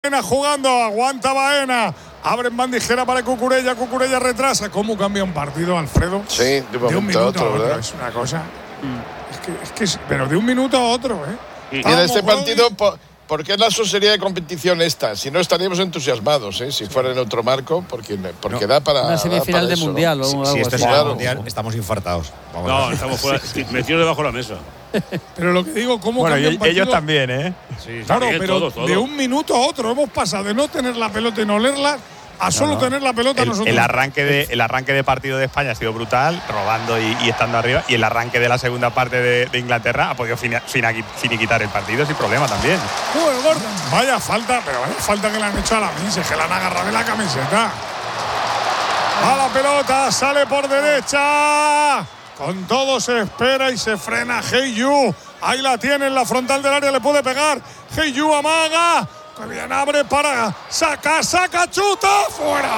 Baena jugando, aguanta Baena. Abren bandijera para Cucurella, Cucurella retrasa. ¿Cómo cambia un partido, Alfredo? Sí, de un minuto a otro, ¿verdad? Es una cosa. Pero de un minuto a otro, ¿eh? Y en este partido, ¿por qué la serie de competición esta? Si no estaríamos entusiasmados, ¿eh? Si fuera en otro marco, porque da para. Una semifinal de eso, mundial, ¿no? o algo Si esto así. es Claro. mundial, estamos infartados. No, estamos fuera, metidos debajo de la mesa. Pero lo que digo, ¿cómo Bueno, cambia un partido? ellos también, ¿eh? Sí, Claro, también, pero todos. de un minuto a otro hemos pasado de no tener la pelota y no olerla a solo tener la pelota nosotros. El arranque de partido de España ha sido brutal, robando y estando arriba. Y el arranque de la segunda parte de Inglaterra ha podido finiquitar el partido sin problema también. Joder, Gordon. Vaya falta, pero vaya falta que le han hecho a la Minse, que la han agarrado de la camiseta. A la pelota, sale por derecha. Con todo se espera y se frena Hey Yu. Ahí la tiene en la frontal del área, le puede pegar. Hey Yu amaga. Que bien abre para saca, chuta, fuera.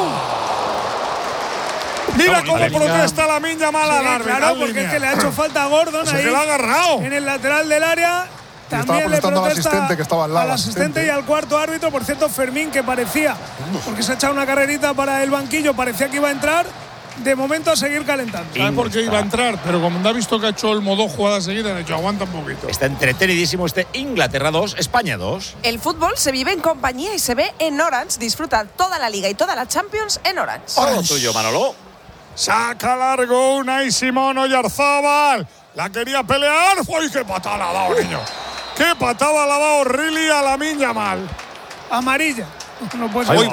Mira cómo protesta la Miña mala al árbitro. Claro, porque es que le ha hecho falta a Gordon ahí. Se la ha agarrado. En el lateral del área. También le protestando protesta al asistente que estaba al lado. al asistente y al cuarto árbitro. Por cierto, Fermín, que parecía, porque se ha echado una carrerita para el banquillo, parecía que iba a entrar. De momento a seguir calentando. ¿Sabes por qué iba a entrar? Pero como ha visto que ha hecho Olmo 2 jugadas seguidas, ha dicho aguanta un poquito. Está entretenidísimo este Inglaterra 2, España 2. El fútbol se vive en compañía y se ve en Orange. Disfruta toda la Liga y toda la Champions en Orange. Todo tuyo, Manolo. Saca largo Unai Simón Oyarzábal. La quería pelear. ¡Uy, qué patada le ha dado, niño! ¡Qué patada le ha dado Riley a la Miña mal! Amarilla. No puede ser.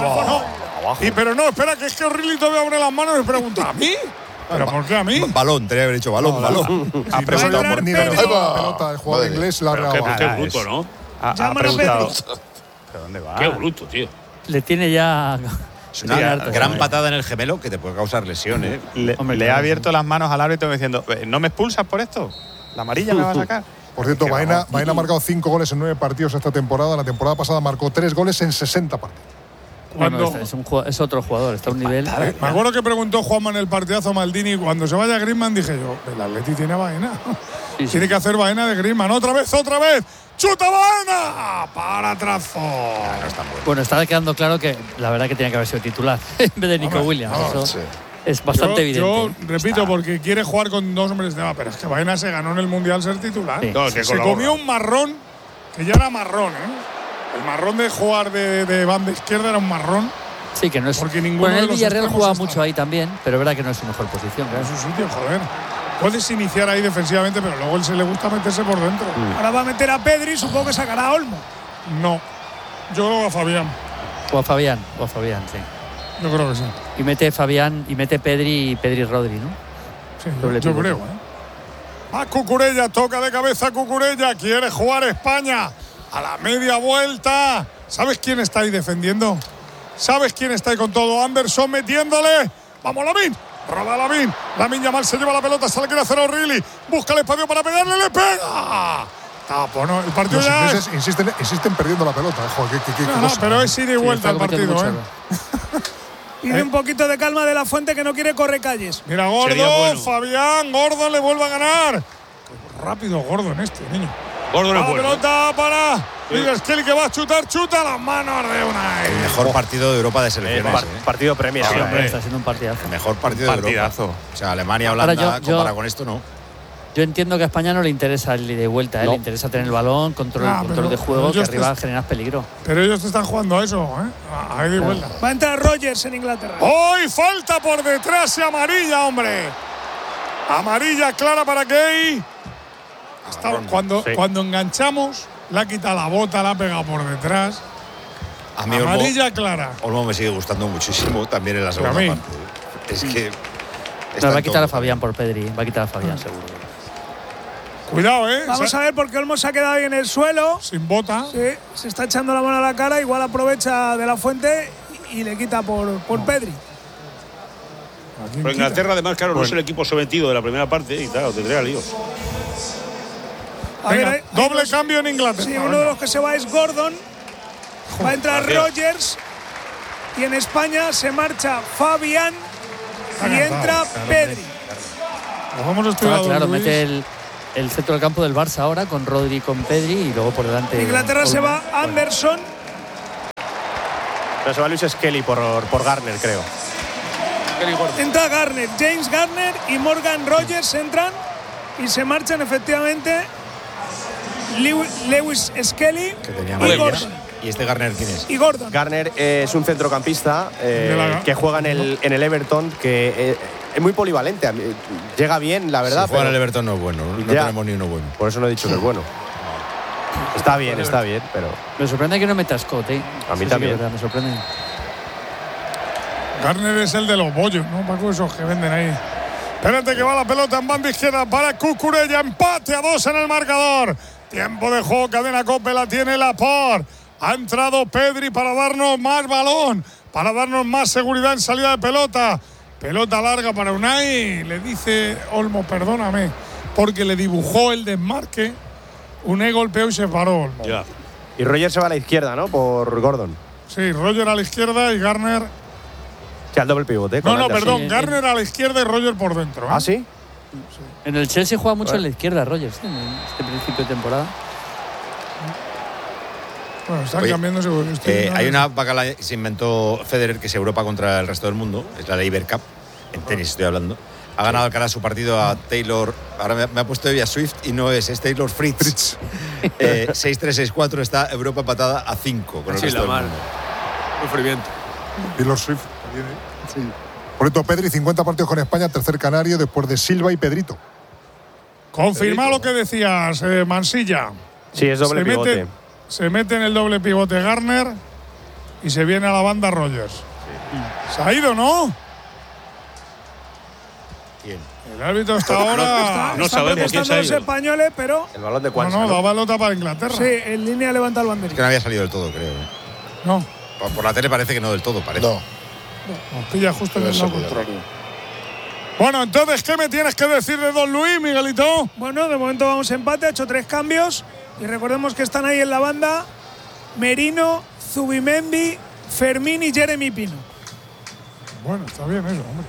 Pero no, espera, que es que Riley todavía abre las manos y me pregunta, ¿a mí? ¿Pero por qué a mí? Balón, tenía que haber dicho balón. Ha preguntado por Ni pero la pelota del jugador inglés la ha Pero grabado. qué bruto, ¿no? ha preguntado. ¿Pero dónde va? Qué bruto, tío. Le tiene ya. Es una gran patada en el gemelo que te puede causar lesión, ¿eh? Le ha abierto las manos al árbitro diciendo, ¿no me expulsas por esto? ¿La amarilla me va a sacar? Por cierto, Baena ha marcado 5 goles en 9 partidos esta temporada. La temporada pasada marcó 3 goles en 60 partidos. Bueno, es otro jugador, está a un nivel. Me acuerdo que preguntó Juanma en el partidazo Maldini, cuando se vaya Griezmann, dije yo, el Atleti tiene a Baena. Sí. Tiene que hacer Baena de Griezmann. ¡Otra vez! ¡Chuta Baena! ¡Para trazo! Bueno, estaba quedando claro que la verdad que tenía que haber sido titular en vez de Nico Williams. Eso es bastante evidente. Yo repito, porque quiere jugar con 2 hombres de más, pero es que Baena se ganó en el Mundial ser titular. Sí. No, Se comió un marrón, que ya era marrón, ¿eh? El marrón de jugar de banda izquierda era un marrón. Sí, que no es. Porque ninguno Bueno, de el los Villarreal extremos juega está. mucho ahí también, pero es verdad que no es su mejor posición. En su sitio, joder. Puedes iniciar ahí defensivamente, pero luego él se le gusta meterse por dentro. Ahora va a meter a Pedri, supongo que sacará a Olmo. No. Yo creo que a Fabián. O a Fabián, sí. Yo creo que sí. Y mete Fabián y mete Pedri y Rodri, ¿no? Sí, Doble yo pivote. creo, A Cucurella, toca de cabeza Cucurella, quiere jugar España. A la media vuelta. ¿Sabes quién está ahí defendiendo? ¿Sabes quién está ahí con todo? Anderson metiéndole. ¡Vamos, Lamin! Roba Lamin. Lamin Yamal se lleva la pelota, se la quiere hacer a O'Reilly. Busca el espacio para pegarle, ¡le pega! Tapo, ¿no? El partido Los ya ingleses insisten perdiendo la pelota. Joder, qué No, cosa. pero es ida y vuelta el partido, ¿eh? Pide un poquito de calma de la Fuente, que no quiere correr calles. Mira, Sería Gordo, bueno. Fabián, Gordo le vuelve a ganar. Qué rápido Gordo en este, niño. Gordon A es la bueno. pelota para Miguel Skelly, que va a chuta las manos de Unai. El mejor partido de Europa de selecciones. Partido Premier. Sí, ahora, hombre, está siendo un partidazo. El mejor partido de Europa. Partidazo. O sea, Alemania, Ahora Holanda, yo- comparado con esto, no. Yo entiendo que a España no le interesa el ida y vuelta, le interesa tener el balón, control pero de juego, que ellos arriba generas peligro. Pero ellos te están jugando a eso, ¿eh? A ida y vuelta. Va a entrar Rogers en Inglaterra. ¡Hoy falta por detrás y amarilla, hombre! Amarilla clara para Gay. Cuando enganchamos, le ha quitado la bota, la ha pegado por detrás. A mí Amarilla clara. Olmo me sigue gustando muchísimo también en la segunda mí. parte. Es que. No, va a quitar a Fabián por Pedri, va a quitar a Fabián seguro. Cuidado, ¿eh? Vamos a ver, porque Olmo se ha quedado ahí en el suelo. Sin bota. Sí, se está echando la mano a la cara. Igual aprovecha de la Fuente y le quita por Pedri. Pero Inglaterra, además, claro, no es el equipo sometido de la primera parte y claro, tendría líos. A Venga, ver, doble cambio en Inglaterra. Sí, uno de los que se va es Gordon. Va a entrar Rogers. Y en España se marcha Fabián. Y entra Pedri. Nos vamos a estudiar Claro, Luis. mete el centro del campo del Barça ahora con Rodri y con Pedri y luego por delante. Inglaterra se va Anderson. Pero se va Luis Skelly por Garner, creo. Entra Garner, James Garner y Morgan Rogers entran y se marchan efectivamente Lewis Skelly y Gordon. ¿Y este Garner quién es? Y Gordon. Garner es un centrocampista que juega en el Everton, que es muy polivalente. Llega bien, la verdad. Si juega en el Everton no es bueno, no tenemos ni uno bueno. Por eso no he dicho que es bueno. Está bien, pero… Me sorprende que no metas Scott, ¿eh? A mí también. Me sorprende. Garner es el de los bollos, ¿no? Paco, esos que venden ahí. Espérate que va la pelota en banda izquierda para Cucurella. Empate a 2 en el marcador. Tiempo de juego, cadena COPE, la tiene Laporte. Ha entrado Pedri para darnos más balón, para darnos más seguridad en salida de pelota. Pelota larga para Unai. Le dice Olmo, perdóname, porque le dibujó el desmarque. Unai golpeó y se paró Olmo. Ya. Y Roger se va a la izquierda, ¿no? Por Gordon. Sí, Roger a la izquierda y Garner… Que al doble pivote. No, perdón, Garner a la izquierda y Roger por dentro. ¿Ah, sí? En el Chelsea juega mucho en la izquierda, Rogers, en este principio de temporada. Bueno, están cambiando. Hay una bacala que se inventó Federer, que es Europa contra el resto del mundo, es la Labour Cup, en tenis estoy hablando. Ha ganado Alcaraz su partido a Taylor, ahora me ha puesto Evia Swift y no es Taylor Fritz. 6-3, 6-4, está Europa empatada a 5 con el resto del mundo. Sufrimiento. Taylor Swift. Sí. Por esto, Pedri, 50 partidos con España, tercer canario después de Silva y Pedrito. Confirma lo que decías, Mansilla. Sí, es doble pivote. Se mete en el doble pivote Garner y se viene a la banda Rogers. Sí. Se ha ido, ¿no? ¿Quién? El árbitro hasta ahora… no sabemos quién se ha ido. Los españoles, pero… El balón de Cuanza. No, da balota para Inglaterra. Sí, en línea levanta el banderín. Es que no había salido del todo, creo. No. Por la tele parece que no del todo, parece. No. Nos pilla justo en el lado contrario. Bueno, entonces, ¿qué me tienes que decir de Don Luis, Miguelito? Bueno, de momento vamos a empate, ha hecho 3 cambios. Y recordemos que están ahí en la banda Merino, Zubimendi, Fermín y Jeremy Pino. Bueno, está bien eso, hombre.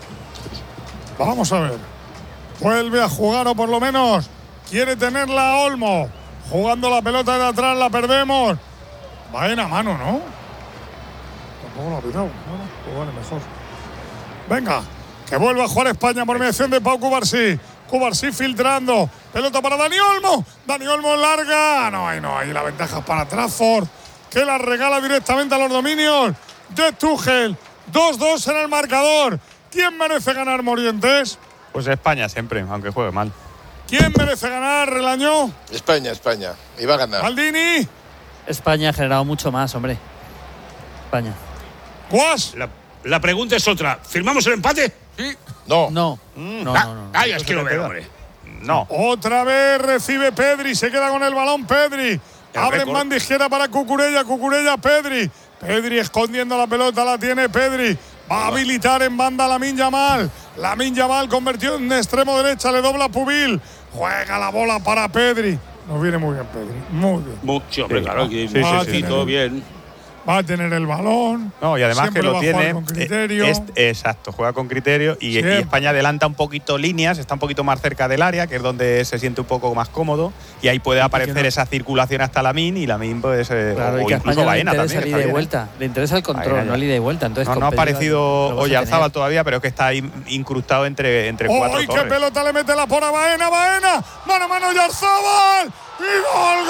Vamos a ver. Vuelve a jugar, o por lo menos quiere tenerla Olmo. Jugando la pelota de atrás, la perdemos. Va en a mano, ¿no? Tampoco lo ha pitado. Pues vale, mejor. Venga, que vuelva a jugar España por mediación de Pau Cubarsí. Cubarsí filtrando. Pelota para Dani Olmo. Dani Olmo larga. No hay la ventaja para Trafford, que la regala directamente a los dominios de Tuchel. 2-2 en el marcador. ¿Quién merece ganar, Morientes? Pues España siempre, aunque juegue mal. ¿Quién merece ganar, Relañó? España. Y va a ganar. Maldini. España ha generado mucho más, hombre. España. ¿Guas? La pregunta es otra. ¿Firmamos el empate? Sí. No. Ay, es que lo veo, hombre. No. Otra vez recibe Pedri. Se queda con el balón Pedri. Abre en banda izquierda para Cucurella. Cucurella, Pedri. Pedri escondiendo la pelota. La tiene Pedri. Va a habilitar en banda Lamine Yamal. Lamine Yamal convertido en extremo derecha. Le dobla Pubil. Juega la bola para Pedri. Nos viene muy bien Pedri. Muy bien. Sí, hombre, claro. Sí, todo bien. Va a tener el balón. No, y además siempre que lo tiene. Con criterio. Exacto, juega con criterio y España adelanta un poquito líneas, está un poquito más cerca del área, que es donde se siente un poco más cómodo, y ahí puede aparecer esa circulación hasta Lamine, y Lamine pues claro, o incluso Baena también. Le interesa el ida y vuelta. Le interesa el control, no el ida y vuelta. Entonces, no ha aparecido Oyarzábal todavía, pero es que está ahí incrustado entre cuatro ¡Ay, torres. qué pelota le mete la por a Baena! ¡Mano a mano Oyarzábal! ¡Y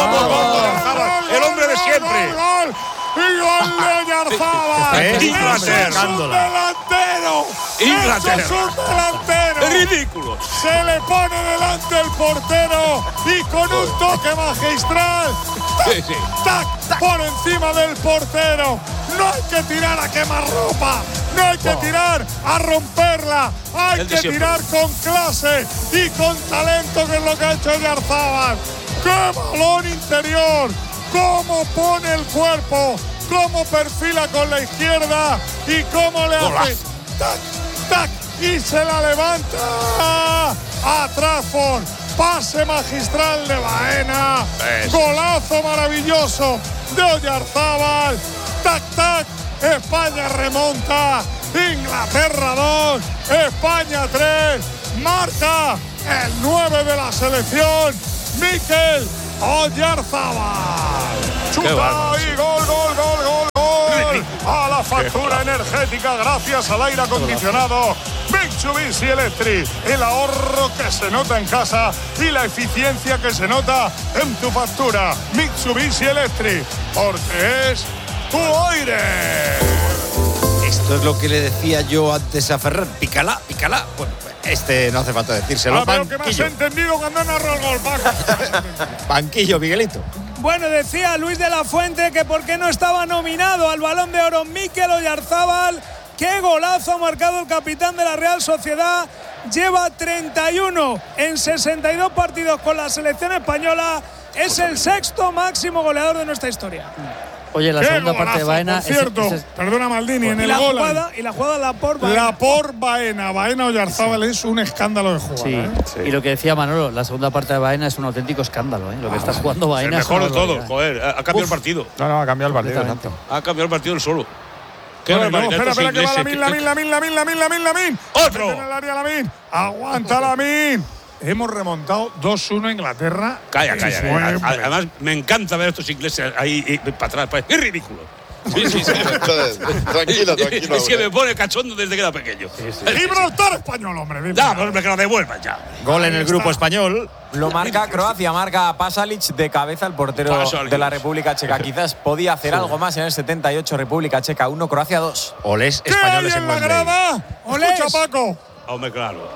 gol! ¡El hombre de siempre! ¡Gol! ¡Y gol de Oyarzábal! ¡Inglaterra! ¡Es un delantero! ¡Inglaterra! ¡Es un delantero! ¡Ridículo! Se le pone delante el portero y con un toque magistral ¡tac! Por encima del portero. No hay que tirar a quemarropa, no hay que tirar a romperla, hay que tirar con clase y con talento, que es lo que ha hecho Oyarzábal. ¡Qué balón interior! ¡Cómo pone el cuerpo! ¡Cómo perfila con la izquierda! ¡Y cómo le hace tac, tac! ¡Y se la levanta a Trafford! Pase magistral de Baena. Golazo maravilloso de Oyarzábal. ¡Tac, tac! España remonta. Inglaterra 2. España 3. Marca el 9 de la selección, Mikel Oyarzábal. Chuta y gol. la factura energética gracias al aire acondicionado Mitsubishi Electric. El ahorro que se nota en casa y la eficiencia que se nota en tu factura. Mitsubishi Electric, porque es tu aire. Esto es lo que le decía yo antes a Ferran. Pícala. Bueno, no hace falta decírselo. Pero que me has entendido cuando narro el gol, Paco. Banquillo, Miguelito. Bueno, decía Luis de la Fuente que por qué no estaba nominado al Balón de Oro Mikel Oyarzábal. ¡Qué golazo ha marcado el capitán de la Real Sociedad! Lleva 31 en 62 partidos con la selección española. Es el sexto máximo goleador de nuestra historia. Oye, la segunda parte de Baena. Por cierto, perdona Maldini, en el gol. Y la jugada la por Baena. La por Baena. Baena Oyarzábal es un escándalo de jugada. Sí. Y lo que decía Manolo, la segunda parte de Baena es un auténtico escándalo. Lo que está jugando Baena es el mejor de todos. Joder, ha cambiado el partido. No, ha cambiado el partido. Exacto. Ha cambiado el partido él solo. Espera que va Lamin. ¡Otro! En el área Lamin. Aguanta Lamin. Hemos remontado 2-1 a Inglaterra. Calla. Además, me encanta ver a estos ingleses ahí para atrás. Es ridículo. Sí. Tranquilo. Es que me pone cachondo desde que era pequeño. Gibraltar español, hombre. Ya, pues que lo devuelvan ya. Gol en el grupo español. Lo marca Croacia, marca Pasalic de cabeza, el portero de la República Checa. Quizás podía hacer algo más en el 78. República Checa 1, Croacia 2. Olés españoles en la grada. Escucha, Paco. Hombre, claro.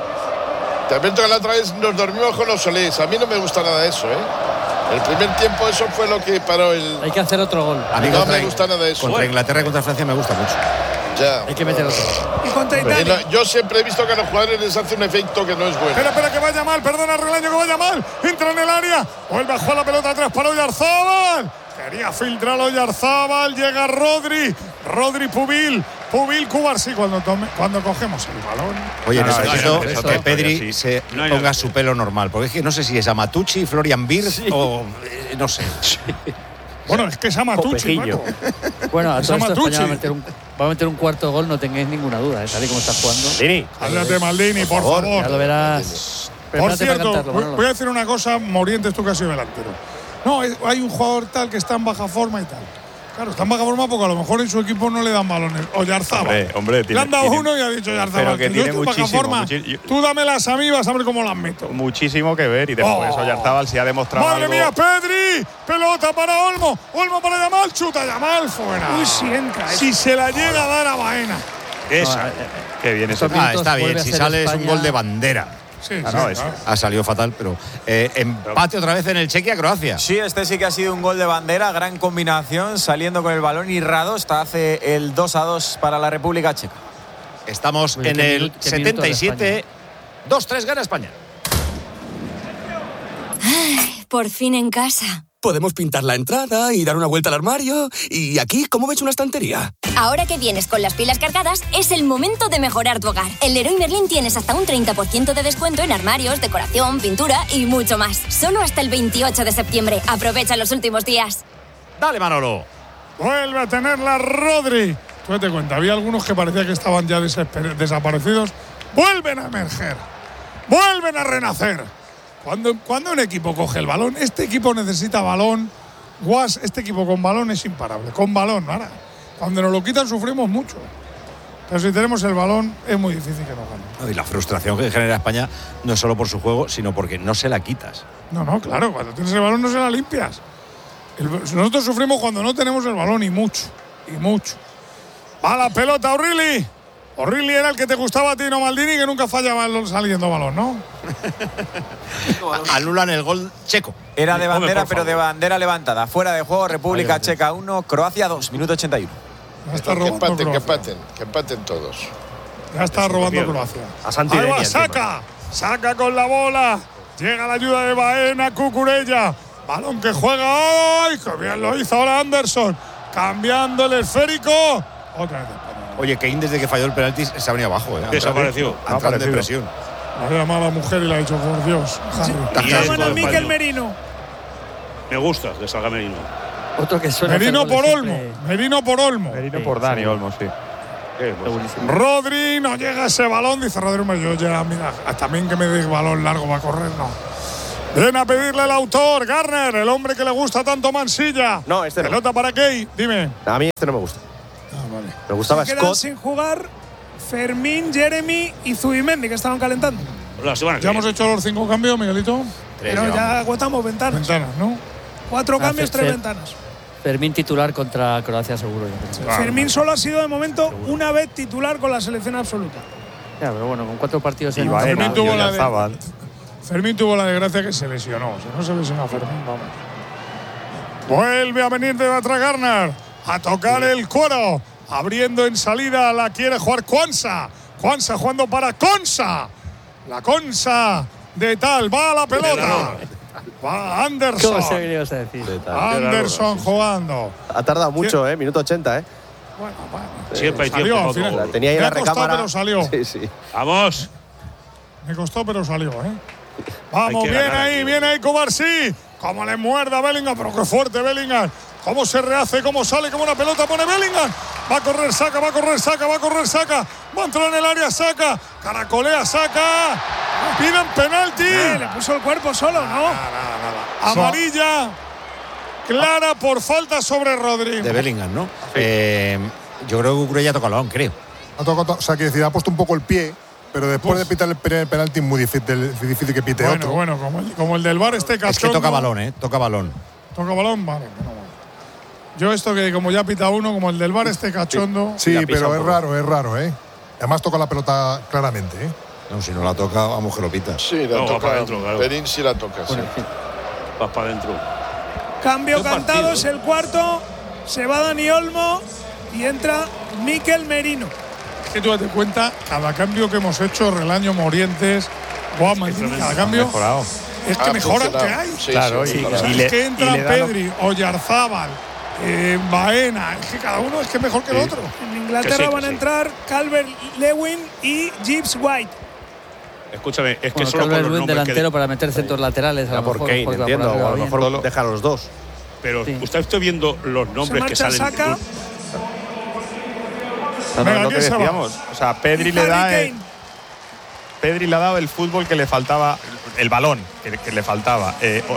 También la otra vez nos dormimos con los Olés. A mí no me gusta nada eso, El primer tiempo eso fue lo que paró el... Hay que hacer otro gol. A mí no me gusta nada eso. Contra Inglaterra y contra Francia me gusta mucho. Ya. Hay que meter otro. Y contra Italia. Yo siempre he visto que a los jugadores les hace un efecto que no es bueno. Espera, que vaya mal. Perdona, Relaño, que vaya mal. Entra en el área. Vuelve a jugar la pelota atrás para Oyarzábal. Quería filtrar a Oyarzábal. Llega Rodri. Pubil, Cubarsí cuando cogemos el balón. Oye, necesito que Pedri se ponga su pelo normal. Porque es que no sé si es Amatucci, Florian Wirtz o... no sé. Bueno, es que es Amatucci, Paco. Bueno, a todo esto España va a meter un cuarto gol, no tengáis ninguna duda, tal y como está jugando. Maldini. Háblate, Maldini, por favor. Ya lo verás. Por cierto, voy a decir una cosa, Morientes, tú que has sido delantero. No, hay un jugador tal que está en baja forma y tal. Claro, está en baja forma porque a lo mejor en su equipo no le dan balones. Oyarzábal. Hombre, le han dado uno y ha dicho Oyarzábal. Pero que tiene muchísimo. Tú dámelas a mí, vas a ver cómo las meto. Muchísimo que ver y después Oyarzábal sí ha demostrado ¡Madre algo. mía, Pedri! Pelota para Olmo. Olmo para Yamal. Chuta Yamal fuera. Uy, sí entra. Si se la llega a dar a Baena. Esa. Qué bien eso. Está bien. Si sale es un gol de bandera. Sí, ha salido fatal, pero empate otra vez en el Chequia-Croacia. Sí, este sí que ha sido un gol de bandera, gran combinación, saliendo con el balón y Radosta hace el 2-2 para la República Checa. Estamos en el 77. 2-3 gana España. Ay, por fin en casa. Podemos pintar la entrada y dar una vuelta al armario. Y aquí, ¿cómo ves una estantería? Ahora que vienes con las pilas cargadas, es el momento de mejorar tu hogar. En Leroy Merlin tienes hasta un 30% de descuento en armarios, decoración, pintura y mucho más. Solo hasta el 28 de septiembre. Aprovecha los últimos días. Dale, Manolo. Vuelve a tenerla Rodri. Tú date cuenta, había algunos que parecía que estaban ya desaparecidos. Vuelven a emerger. Vuelven a renacer. Cuando un equipo coge el balón, este equipo necesita balón. Este equipo con balón es imparable. Con balón, ahora. Cuando nos lo quitan sufrimos mucho. Pero si tenemos el balón es muy difícil que nos ganen. Y la frustración que genera España no es solo por su juego, sino porque no se la quitas. No, claro. Cuando tienes el balón no se la limpias. Nosotros sufrimos cuando no tenemos el balón y mucho. Va la pelota, O'Reilly. O'Reilly era el que te gustaba a ti, no Maldini, que nunca fallaba saliendo balón, ¿no? Anulan el gol checo. Era de bandera, pero de bandera levantada. Fuera de juego, República Checa 1, Croacia 2, minuto 81. Ya está robando que empaten todos. Ya está robando Croacia. Ahí va, saca con la bola. Llega la ayuda de Baena, Cucurella. Balón que juega. ¡Ay, qué bien lo hizo ahora Anderson! Cambiando el esférico. Otra vez. Oye, Kane desde que falló el penalti se ha venido abajo. Desapareció. Ha entrado en depresión. Ha llamado a la mujer y le ha dicho, por Dios. Llaman a Mikel Merino. Me gusta que salga Merino. Otro que suena. Merino por Olmo. Merino por Dani Olmo, sí. Rodri, no llega ese balón. Dice Rodri, yo ya, mira, también que me des balón largo va a correr, no. Viene a pedirle el autor, Garner, el hombre que le gusta tanto Mansilla. No, este no. Pelota para Key, dime. A mí este no me gusta. vale. Me gustaba Se quedan Scott. sin jugar Fermín, Jeremy y Zubimendi, que estaban calentando. Ya hemos hecho los 5 cambios, Miguelito. Pero ya agotamos ventanas. ¿No? 4 cambios, 3 ventanas. Fermín titular contra Croacia seguro. Fermín solo ha sido de momento una vez titular con la selección absoluta. Ya, pero bueno, con 4 partidos en Fermín tuvo la desgracia que se lesionó. Si no se lesionó Fermín, vamos. Vuelve a venir de atrás Garner a tocar el cuero. Abriendo en salida, la quiere jugar Quansah. Quansah jugando para Konsa. La Konsa de tal. Va a la pelota. Va Anderson. ¿Cómo se ibas a decir? Anderson jugando. Ha tardado mucho, minuto 80, Bueno. Siempre hay salió tiempo. al final. La tenía ahí Me la ha costado, recámara. pero salió. Sí. Vamos. Me costó, pero salió, Vamos, viene ahí Cubarsí. Cómo le muerde a Bellingham, pero qué fuerte Bellingham. Cómo se rehace, cómo sale, como una pelota pone Bellingham. Va a correr, saca. Va a entrar en el área, saca. Caracolea, saca. Piden penalti. Le puso el cuerpo solo, ¿no? Amarilla. Clara por falta sobre Rodri. De Bellingham, ¿no? Yo creo que Cucurella toca el balón, creo. O sea, que decir, ha puesto un poco el pie, pero después de pitar el primer penalti es muy difícil que pite otro. Bueno, como el del VAR cachondo. Es que toca balón, toca balón. ¿Toca balón? Vale. Yo esto que como ya pita uno, como el del VAR cachondo. Sí, pero es raro, Además toca la pelota claramente, No, si no la toca, vamos que lo pita. Sí, la toca. para adentro, claro. Perín sí la toca, sí. Vas para adentro. Cambio cantado, es el cuarto. Se va Dani Olmo y entra Mikel Merino. Es que tú date cuenta, cada cambio que hemos hecho, Relaño, Morientes, cada cambio es que mejora el que hay. Sí, claro, sí, Es que entra Pedri, Oyarzábal, Baena, es que cada uno es que es mejor que el otro. En Inglaterra van a entrar Calvert-Lewin y Gibbs White. Escúchame, es que Bueno, solo con los nombres delantero para meter centros laterales. A lo por mejor, Kane, porque va entiendo. por O a lo arriba mejor bien. deja a los dos. Pero Sí. usted está viendo los nombres que salen. Saka. Venga, lo que ¿quién se va? decíamos. O sea, Pedri le ha dado el fútbol que le faltaba, el balón que le faltaba.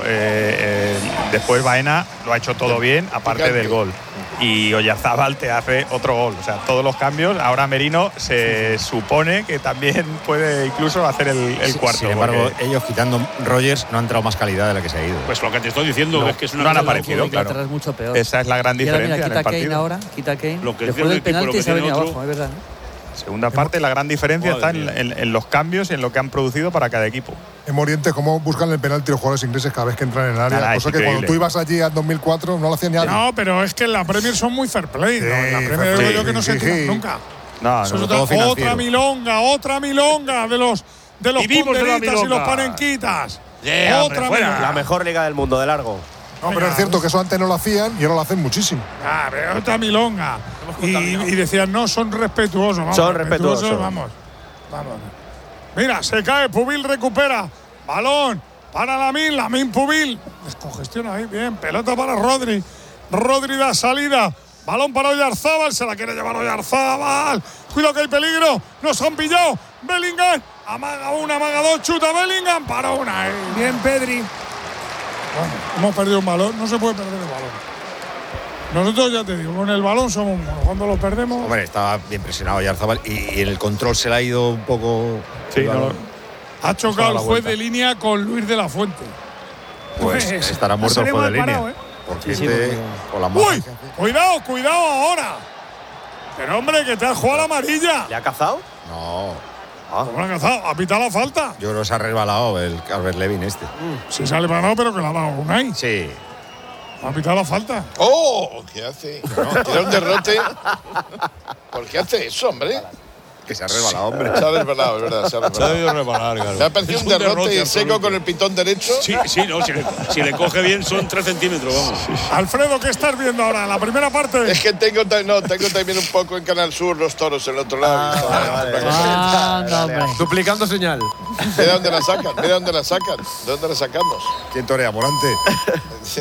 Después Baena lo ha hecho todo bien, aparte del gol. Y Oyarzábal te hace otro gol. O sea, todos los cambios. Ahora Merino se supone que también puede incluso hacer el cuarto. Sin embargo, ellos quitando Rogers no han entrado más calidad de la que se ha ido. Pues lo que te estoy diciendo es que es una no han cosa aparecido, loca. claro. Es mucho peor. Esa es la gran Y ahora, diferencia mira, en el quita Kane partido. ahora, quita Kane. Lo que Después del tiene el equipo, penalti lo que se ha venido tiene abajo, es verdad. Segunda parte, la gran diferencia está en los cambios y en lo que han producido para cada equipo. En Morientes, cómo buscan el penalti los jugadores ingleses cada vez que entran en el área. Nada, cosa es que cuando increíble. tú ibas allí en 2004 no lo hacían ni alguien. No, pero es que en la Premier son muy fair play. ¿no? En la Premier digo yo que no se tiran nunca. No, Eso es todo otra financiero. otra milonga de los Vivimos de la ponderitas y los milonga. panenquitas. Yeah, otra hombre, fuera. milonga. La mejor liga del mundo, de largo. No, pero es cierto que eso antes no lo hacían y ahora lo hacen muchísimo. Ah, pero otra milonga. Y decían, no, son respetuosos. Vamos, Son respetuosos. Vamos. Mira, se cae, Pubil recupera. Balón para Lamin Pubil. Descongestiona ahí, bien. Pelota para Rodri. Rodri da salida. Balón para Oyarzábal. Se la quiere llevar Oyarzábal. Cuidado que hay peligro. Nos han pillado. Bellingham. Amaga una, amaga dos. Chuta Bellingham. Para una. Bien, Pedri. Bueno, hemos perdido un balón. No se puede perder el balón. Nosotros, ya te digo, con el balón somos buenos. Cuando lo perdemos. Hombre, estaba bien presionado Oyarzábal y en el control se le ha ido un poco. Sí, no, Ha chocado el la juez vuelta. de línea con Luis de la Fuente. Pues estará muerto el salió juez de mal línea. parado, Porque Sí, este, porque- con la ¡Uy! mano. Cuidado ahora. Pero hombre, que te has jugado la amarilla. ¿Le ha cazado? No, ¿Cómo la ha cazado? ¿Ha pitado la falta? yo creo que se ha resbalado el Calvert Lewin este. Sí, sale para no, pero que la ha dado Unai. Sí. Ha pitado la falta. ¡Oh! ¿Qué hace? Tira un derrote. ¿Por qué hace eso, hombre? Que se ha resbalado, hombre. Se ha resbalado, es verdad, se ha Se ha resbalado. debido reparar, claro. Me ha parecido Es un derrote absoluto. seco con el pitón derecho. Sí, no, si le coge bien son 3 centímetros, vamos. Alfredo, ¿qué estás viendo ahora? En la primera parte. Es que tengo también un poco en Canal Sur los toros en el otro lado. No, hombre. Duplicando señal. Mira dónde la sacan, mira dónde la sacan. ¿De dónde la sacamos? ¿Quién torea, Morante? Sí.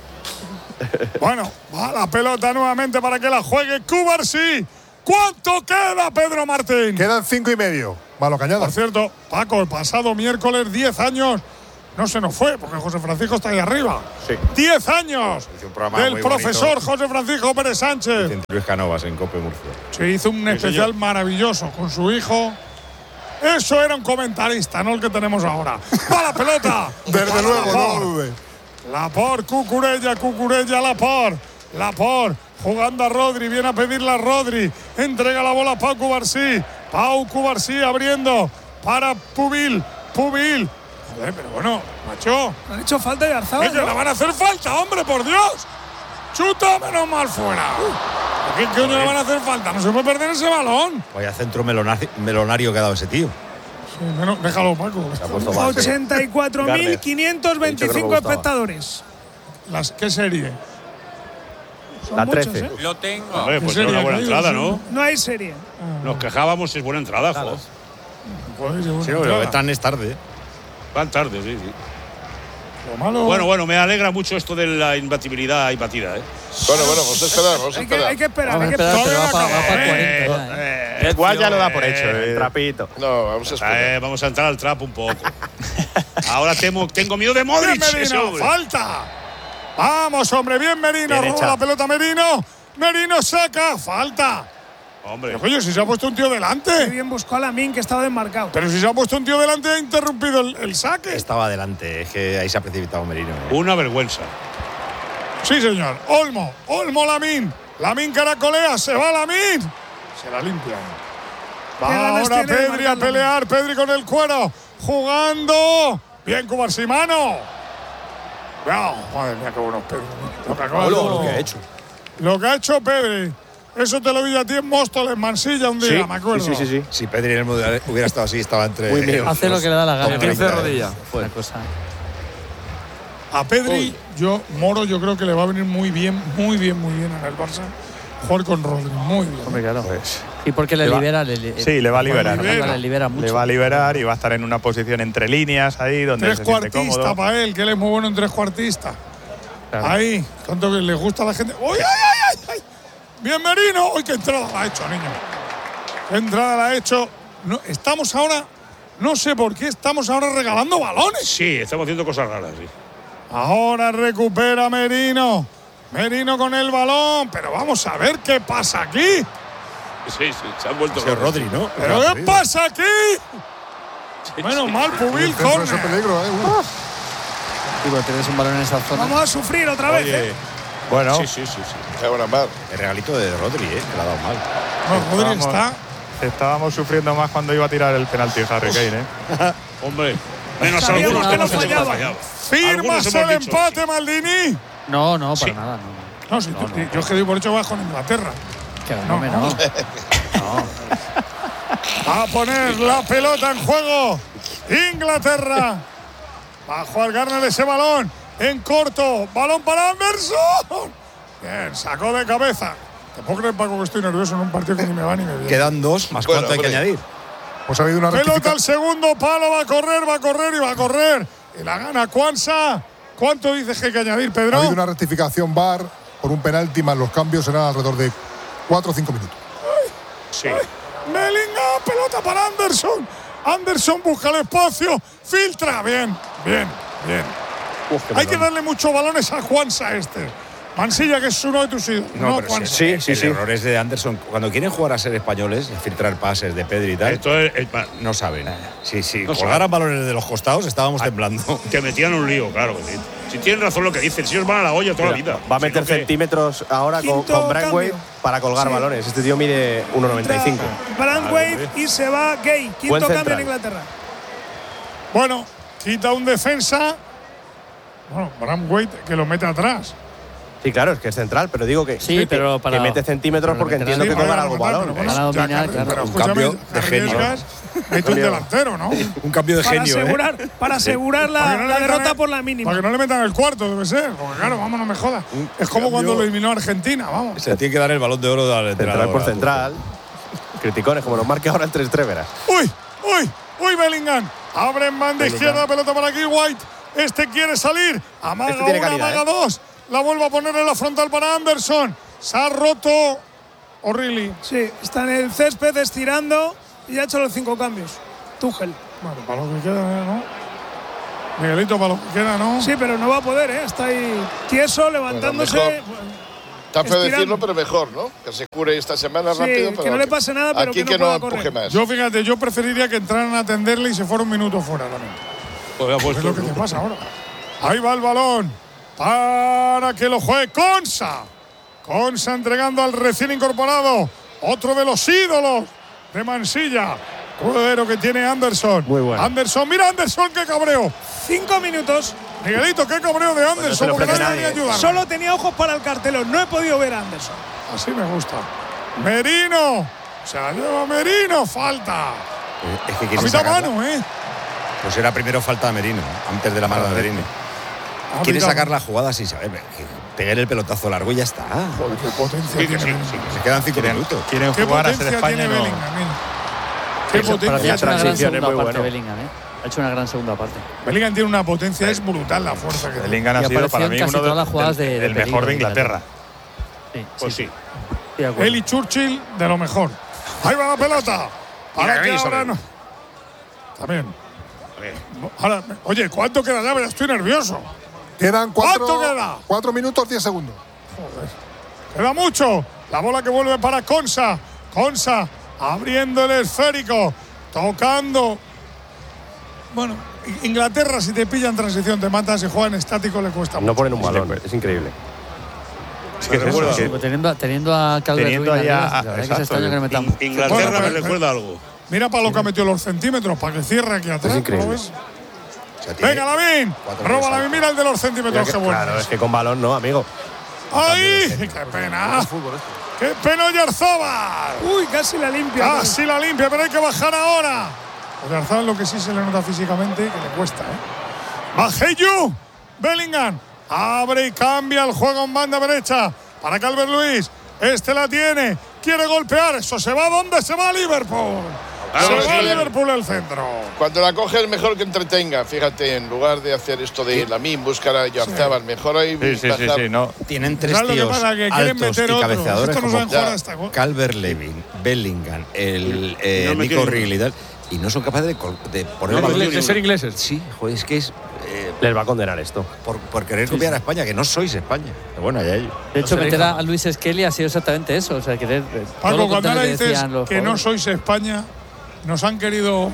Bueno, va la pelota nuevamente para que la juegue Cubarsí. ¿Cuánto queda, Pedro Martín? Quedan 5 y medio. Malo Por Cañada. cierto, Paco, el pasado miércoles, 10 años no se nos fue, porque José Francisco está ahí arriba. Sí. 10 años del profesor bonito. José Francisco Pérez Sánchez. Luis Canovas en Cope Murcia. Se hizo un especial maravilloso con su hijo. Eso era un comentarista, no el que tenemos ahora. ¡Va la pelota! Desde luego, no dude. Laporte, Cucurella, Laporte, jugando a Rodri, viene a pedirle a Rodri, entrega la bola a Pau Cubarsí abriendo para Pubil. Joder, pero bueno, macho. ¿No han hecho falta y Arzabal? Es que la van a hacer falta, hombre, por Dios. Chuta, menos mal fuera. ¿Qué coño le van a hacer falta? No se puede perder ese balón. Vaya centro melonario que ha dado ese tío. Sí, déjalo, Paco. 84.525 espectadores. ¿Qué serie? La 13. Lo tengo. Hombre, pues era una buena entrada, ¿no? No hay serie. Nos quejábamos, es buena entrada, joder. Sí, pero entran es tarde. Van tarde, sí. Lo malo. Bueno, me alegra mucho esto de la imbatibilidad y batida, ¿eh? Bueno, vamos a esperar, Hay que esperar. pero va para 40. Igual ya lo da por hecho. Trapito. No, vamos a esperar. Vamos a entrar al trapo un poco. Ahora tengo miedo de Modric. Merino, falta. Vamos, hombre, bien Merino. Roba la pelota Merino. Merino saca, falta. Hombre. Pero, coño, si se ha puesto un tío delante. Qué bien buscó a Lamine, que estaba desmarcado. Pero si se ha puesto un tío delante, ha interrumpido el saque. Estaba adelante, es que ahí se ha precipitado Merino. Una vergüenza. Sí, señor. Olmo Lamine. Lamine caracolea, se va Lamine. Se la limpian. Va ahora Pedri a pelear. Pedri con el cuero. Jugando. Bien, Cubarsimano. Madre mía, qué buenos Pedri. Lo que ha hecho. Lo que ha hecho Pedri. Eso te lo vi a ti en Móstoles, en Mansilla, un día, me acuerdo. Sí. Si Pedri en el Mundial hubiera estado así, estaba entre. Hace lo que le da la gana. 15 rodillas. Una cosa. A Pedri, yo creo que le va a venir muy bien en el Barça. Jugar con Rodri, muy bien. Hombre, claro. Y porque le libera. Sí, le va a liberar. Le libera mucho. Le va a liberar y va a estar en una posición entre líneas ahí donde se siente cómodo. Trescuartista para él, que él es muy bueno en trescuartista. Claro. Ahí, tanto que le gusta a la gente. ¡Uy, ay! Bien Merino. ¡Uy, qué entrada la ha hecho, niño! ¡Qué entrada la ha hecho! No, estamos ahora, no sé por qué, estamos ahora regalando balones. Sí, estamos haciendo cosas raras, sí. Ahora recupera Merino. Merino con el balón. Pero vamos a ver qué pasa aquí. Sí, se han vuelto. Rodri, ¿no? ¿Pero qué pasa aquí? Menos mal, Pubil, corner. Ese peligro, Digo, tienes un balón en esa zona. Vamos a sufrir otra vez, Bueno. Sí. Qué buena mar. El regalito de Rodri, que le ha dado mal. No, Rodri está. Estábamos sufriendo más cuando iba a tirar el penalti Harry Kane, Hombre, menos algunos que no fallado. ¿Firmas el empate, Maldini? No, para nada. No, yo es que doy por hecho vas con Inglaterra. No. Va a poner la pelota en juego. Inglaterra. Va a jugar Garner ese balón en corto. Balón para Anderson. Bien, sacó de cabeza. Te puedo creer, Paco, que estoy nervioso en un partido que ni me va ni me viene. Quedan 2, más cuánto hay que añadir. Pues ha habido una pelota al segundo palo, va a correr. Y la gana Cuanza. ¿Cuánto dices que hay que añadir, Pedro? Ha habido una rectificación VAR por un penalti, más los cambios serán alrededor de 4 o 5 minutos. Sí. Bellingham, pelota para Anderson. Anderson busca el espacio, filtra. Bien. Hay que darle muchos balones a Juansa Mansilla, que es uno de tus ídolos. No, pero Juansa. el error es de Anderson. Cuando quieren jugar a ser españoles, filtrar pases de Pedri y tal, Esto no saben. Si No colgaran balones de los costados, estábamos temblando. Que metían un lío, claro. Si tienen razón lo que dicen, si ellos van a la olla toda la vida. Va a meter centímetros ahora con Braithwaite para colgar balones. Este tío mide 1,95. Braithwaite y se va Gay. Quinto cambio en Inglaterra. Bueno, quita un defensa. Bueno, Braithwaite que lo mete atrás. Sí, claro, es que es central, pero digo que, sí, pero para, que mete centímetros porque entiendo que colgar algo balón. Un cambio de genio. Mete un delantero, ¿no? Un cambio de genio. Para asegurar la derrota por la mínima. Para que no le metan el cuarto, debe ser. Porque claro, vamos, no me jodas. Es como cuando lo eliminó Argentina, vamos. Se tiene que dar el balón de oro al entrenador. Central por central. Criticones, como nos marque ahora el 3-3, verás. ¡Uy, Bellingham! Abre en banda izquierda, pelota para aquí, White. Quiere salir. Amaga una, amaga dos. La vuelve a poner en la frontal para Anderson. Se ha roto O'Reilly. Sí, está en el césped estirando y ha hecho los 5 cambios. Tuchel. Bueno, para lo que queda, ¿no? Miguelito, para lo que queda, ¿no? Sí, pero no va a poder, ¿eh? Está ahí tieso, levantándose. Está feo decirlo, pero mejor, ¿no? Que se cure esta semana rápido. Pero que no le pase nada, pero aquí que no empuje más. Yo, fíjate, yo preferiría que entraran a atenderle y se fuera un minuto fuera también. Pues es lo que te pasa ahora. Ahí va el balón para que lo juegue Consa. Consa entregando al recién incorporado. Otro de los ídolos de Mansilla. Cuero que tiene Anderson. Muy bueno. Anderson, mira Anderson, qué cabreo. 5 minutos. Miguelito, qué cabreo de Anderson, porque nadie venía a ayudar. Solo tenía ojos para el cartelón, no he podido ver a Anderson. Así me gusta. Merino. Se la lleva Merino, falta. Es que quiere Capita sacarla. mano, ¿eh? Pues era primero falta de Merino, antes de la mano de Merino. Quiere sacar la jugada sin saber. Pegar el pelotazo largo y ya está. Joder, qué potencia tiene Bellingham. Se quedan 5 minutos. Quieren ¿Qué jugar a ser potencia España tiene no. Bellingham? Qué Para mí potencia. ha hecho una gran transición es segunda muy parte bueno. Bellingham, ¿eh? Ha hecho una gran segunda parte. Bellingham tiene una potencia, es brutal la fuerza que tiene. Bellingham Y ha sido apareció para en mí casi uno todas las jugadas del de mejor peligro de Inglaterra. Sí, Pues sí. de acuerdo. Él y Churchill, de lo mejor. Ahí va la pelota. Para que ahora no. También. Ahora, oye, ¿cuánto queda ya? Estoy nervioso. Quedan ¿Cuánto queda? 4 minutos 10 segundos. Joder. Queda mucho. La bola que vuelve para Consa. Consa abriendo el esférico. Tocando. Bueno, Inglaterra, si te pilla en transición, te mata. Si juega en estático, le cuesta mucho. No ponen un balón, es increíble. Es que recuerda. Sí, pues teniendo a Calvert-Lewin arriba, la verdad que es extraño que no metan. Inglaterra me recuerda algo. Mira para lo que ha metido los centímetros, para que cierre aquí atrás. Es increíble. ¿Lo ves? Venga, Lavín. Roba Lavín, mira el de los centímetros, qué bueno. Claro, es que con balón no, amigo. ¡Ay! ¡Qué pena! ¡Qué pena Oyarzabal! Uy, casi la limpia. Casi la limpia, pero hay que bajar ahora. Oyarzabal lo que sí se le nota físicamente, que le cuesta, ¿eh? ¡Bajeyu! Bellingham abre y cambia el juego en banda derecha para Calvert-Lewin. Este la tiene, quiere golpear. Eso se va, ¿dónde se va? Liverpool. Se va Liverpool al centro. Cuando la coge es mejor que entretenga, fíjate, en lugar de hacer esto de Lamin, buscar a Oyarzabal, mejor ahí Sí, no. Tienen tres ¿Sabes lo que tíos pasa? Que quieren altos meter y otro. cabeceadores Esto no como saben jugar hasta Calvert-Lewin, Bellingham, el No Nico metió Real y tal, y no son capaces de poner el balón. ¿De ser ingleses? Sí, joder, es que es Les va a condenar esto. por querer copiar a España, que no sois España. Pero bueno, ya ellos. De hecho, meter a Luis Skelly ha sido exactamente eso. O sea, querer. Paco, cuando ahora dices que no sois España, nos han querido,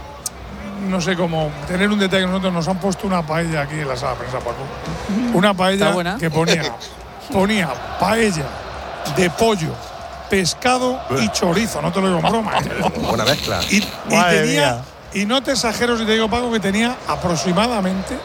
no sé cómo, tener un detalle. Nosotros nos han puesto una paella aquí en la sala de prensa, Paco. Una paella que ponía paella de pollo, pescado y chorizo. No te lo digo en broma. Buena mezcla. Y tenía, y no te exagero si te digo, Paco, que tenía aproximadamente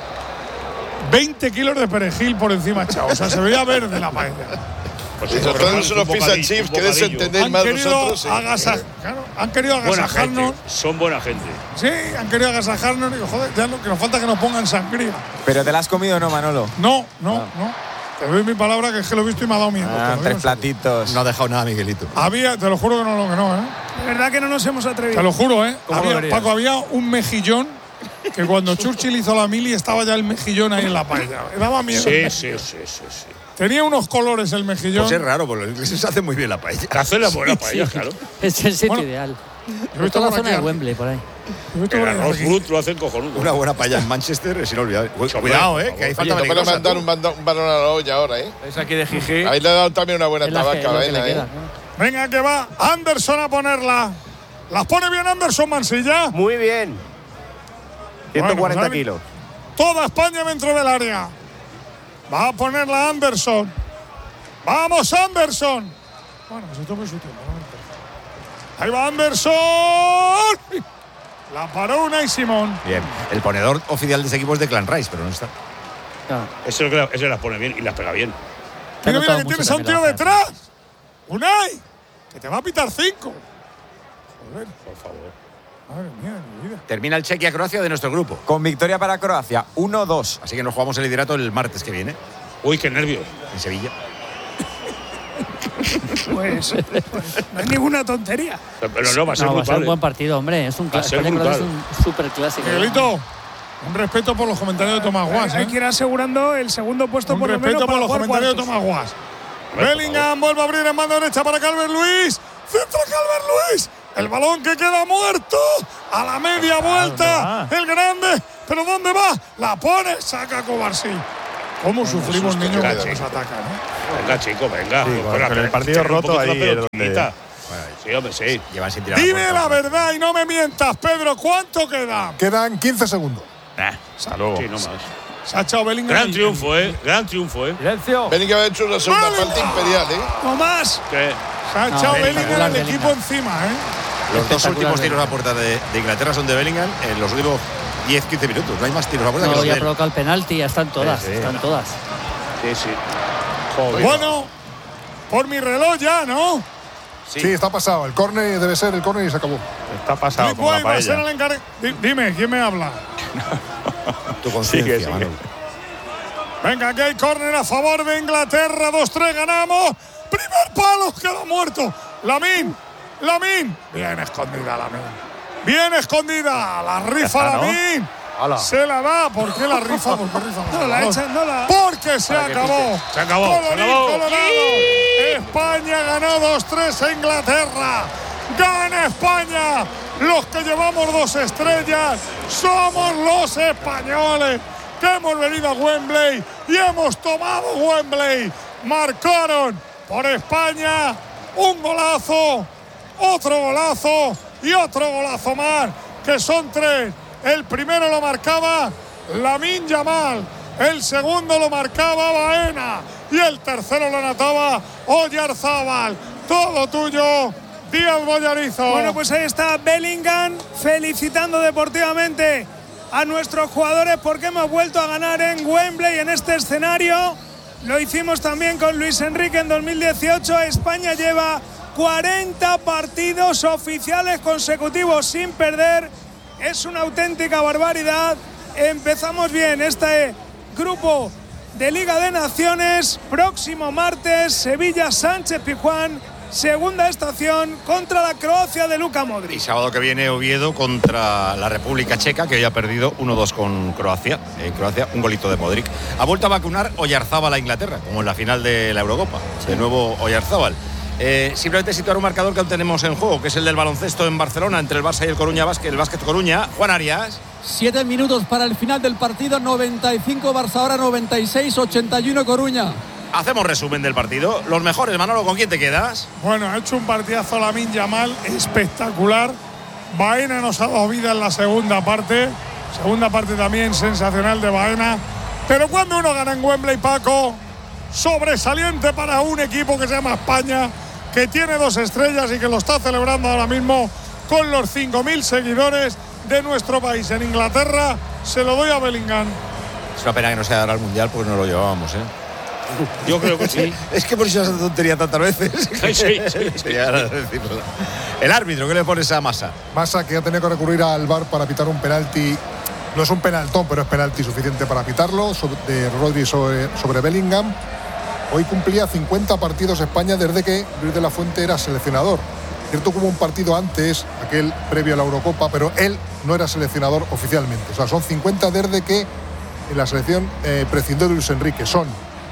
20 kilos de perejil por encima echado. O sea, se veía verde la paella. Pues si nosotros unos fish and chips, que de eso entendéis más vosotros. Han querido agasajarnos. Son buena gente. Sí, han querido agasajarnos. Digo, joder, ya lo que nos falta es que nos pongan sangría. ¿Pero te la has comido o no, Manolo? No. Te doy mi palabra que es que lo he visto y me ha dado miedo. 3 platitos. No ha dejado nada, Miguelito. Había, te lo juro que no, ¿eh? De verdad que no nos hemos atrevido. Te lo juro, ¿eh? Había, Paco, había un mejillón que cuando Churchill hizo la mili estaba ya el mejillón ahí en la paella. Me daba miedo. Sí. Tenía unos colores el mejillón. Pues es raro, porque los ingleses hacen muy bien la paella. Hacen la buena paella, claro. Es el sitio ideal. Yo he visto toda la por zona aquí de Wembley, por ahí. El arroz brut lo hacen cojonudo. Una buena paella en Manchester es inolvidable. Cuidado, que ahí falta Oye, no van a mandar un balón a la olla ahora, ¿eh? Es aquí de Gigi. Ahí le ha dado también una buena tabaca, ¿eh? Venga, que va Anderson a ponerla. Las pone bien Anderson, Mansilla. Muy bien. 140 Bueno, kilos. Toda España dentro del área. Va a ponerla Anderson. ¡Vamos, Anderson! Bueno, se tome su tiempo. Ahí va Anderson. La paró Unai Simón. Bien. El ponedor oficial de ese equipo es de Clan Rice, pero no está. Ese las pone bien y las pega bien. Mira que tienes a un tío detrás. Unai, que te va a pitar 5. Joder, por favor. Madre mía de mi vida. Termina el Chequia-Croacia de nuestro grupo. Con victoria para Croacia, 1-2. Así que nos jugamos el liderato el martes que viene. Uy, qué nervios. En Sevilla. Pues no hay ninguna tontería. Pero no, va a ser brutal. Va a ser un buen partido, hombre. Es un clásico. Es un súper clásico. Miguelito, un respeto por los comentarios de Tomás Guas. Hay que ir asegurando el segundo puesto por lo menos. Un respeto por los para comentarios de Tomás Guas. Bellingham vuelve a abrir en mano derecha para Calvert-Lewin. Centra Calvert-Lewin. El balón que queda muerto. A la media vuelta. El grande. ¿Pero dónde va? La pone, saca Kovacic. ¿Cómo sufrimos, niños, cuando nos atacan? Venga, chico, venga. Sí, con el partido roto ahí es donde… Sí, hombre, sí. Llevan sin tirar. Dime la verdad y no me mientas, Pedro. ¿Cuánto queda? Quedan 15 segundos. Hasta luego. Sí, no más. Se ha echado Bellingham. Gran triunfo, Gran triunfo, Silencio. Bellingham ha hecho la segunda parte imperial, No más. ¿Qué? Se ha echado Bellingham al equipo encima, Los dos últimos tiros a puerta de Inglaterra son de Bellingham en los últimos 10-15 minutos. No hay más tiros a puerta que los de ya él. provoca el penalti, ya están todas. Están todas. Sí, sí. Joder. Bueno, por mi reloj ya, ¿no? Sí, está pasado. El córner debe ser el córner y se acabó. Está pasado como la paella. Dime, ¿quién me habla? Tu conciencia, Manu. Venga, que hay córner a favor de Inglaterra. 2-3, ganamos. Primer palo, queda muerto. Lamine. Bien escondida, Lamine. Bien escondida. La rifa Lamine. Se la da. ¿Por qué la rifa? ¿Por qué rifa? No la echan, no la… Porque se acabó. Se acabó. Colorado. España ganó 2-3 a Inglaterra. Gana España. Los que llevamos 2 estrellas somos los españoles que hemos venido a Wembley y hemos tomado Wembley. Marcaron por España un golazo, otro golazo y otro golazo más, que son 3. El primero lo marcaba Lamine Yamal, el segundo lo marcaba Baena y el tercero lo anotaba Oyarzábal. Todo tuyo, Díaz Bollarizo. Bueno, pues ahí está Bellingham felicitando deportivamente a nuestros jugadores porque hemos vuelto a ganar en Wembley en este escenario. Lo hicimos también con Luis Enrique en 2018. España lleva 40 partidos oficiales consecutivos sin perder. Es una auténtica barbaridad. Empezamos bien este grupo de Liga de Naciones. Próximo martes, Sevilla Sánchez Pizjuán. Segunda estación contra la Croacia de Luka Modric. Y sábado que viene Oviedo contra la República Checa, que hoy ha perdido 1-2 con Croacia. En Croacia, un golito de Modric. Ha vuelto a vacunar Oyarzábal a Inglaterra, como en la final de la Eurocopa. De nuevo Oyarzábal. Simplemente situar un marcador que aún tenemos en juego, que es el del baloncesto en Barcelona, entre el Barça y el Coruña Básquet, el Básquet Coruña. Juan Arias. 7 minutos para el final del partido, 95 Barça ahora, 96, 81 Coruña. Hacemos resumen del partido. Los mejores, Manolo, ¿con quién te quedas? Bueno, ha hecho un partidazo Lamine Yamal espectacular. Baena nos ha dado vida en la segunda parte. Segunda parte también sensacional de Baena. Pero cuando uno gana en Wembley, Paco, sobresaliente para un equipo que se llama España, que tiene 2 estrellas y que lo está celebrando ahora mismo con los 5.000 seguidores de nuestro país. En Inglaterra se lo doy a Bellingham. Es una pena que no sea ahora al Mundial porque no lo llevábamos, Yo creo que sí. Es que por eso esa tontería tantas veces. Sí. El árbitro, ¿qué le pones a Massa? Massa, que ha tenido que recurrir al VAR para pitar un penalti. No es un penaltón, pero es penalti suficiente para pitarlo, de Rodri sobre Bellingham. Hoy cumplía 50 partidos España desde que Luis de la Fuente era seleccionador. Cierto que hubo un partido antes, aquel previo a la Eurocopa, pero él no era seleccionador oficialmente. O sea, son 50 desde que en la selección prescindió de Luis Enrique. Son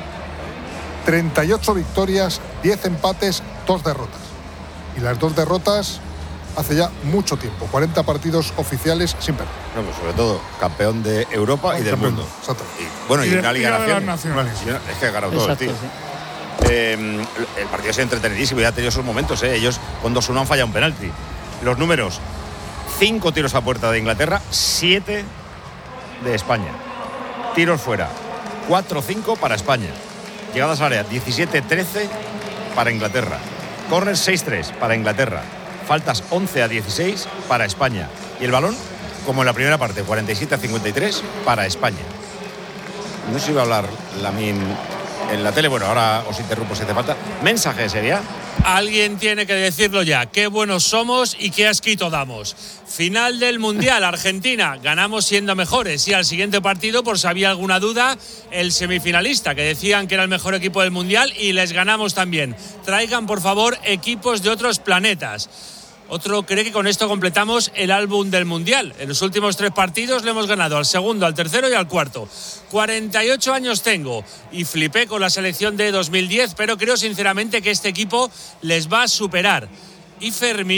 38 victorias, 10 empates, 2 derrotas. Y las 2 derrotas hace ya mucho tiempo. 40 partidos oficiales sin perder. No, pues sobre todo campeón de Europa y del mundo. Exacto. Bueno, y una Liga de las Naciones. Es que ha ganado todo el tío. Sí. El partido es entretenidísimo y ha tenido sus momentos. Ellos con 2-1 han fallado un penalti. Los números: 5 tiros a puerta de Inglaterra, 7 de España. Tiros fuera, 4-5 para España. Llegadas al área, 17-13 para Inglaterra. Corners, 6-3 para Inglaterra. Faltas, 11-16 para España. Y el balón, como en la primera parte, 47-53 para España. No sé si iba a hablar Lamine en la tele. Bueno, ahora os interrumpo si hace falta. Mensaje sería. Alguien tiene que decirlo ya. Qué buenos somos y qué asquito damos. Final del Mundial, Argentina. Ganamos siendo mejores. Y al siguiente partido, por si había alguna duda, el semifinalista, que decían que era el mejor equipo del Mundial, y les ganamos también. Traigan, por favor, equipos de otros planetas. Otro cree que con esto completamos el álbum del Mundial. En los últimos 3 partidos le hemos ganado al segundo, al tercero y al cuarto. 48 años tengo y flipé con la selección de 2010, pero creo sinceramente que este equipo les va a superar. Y Fermín,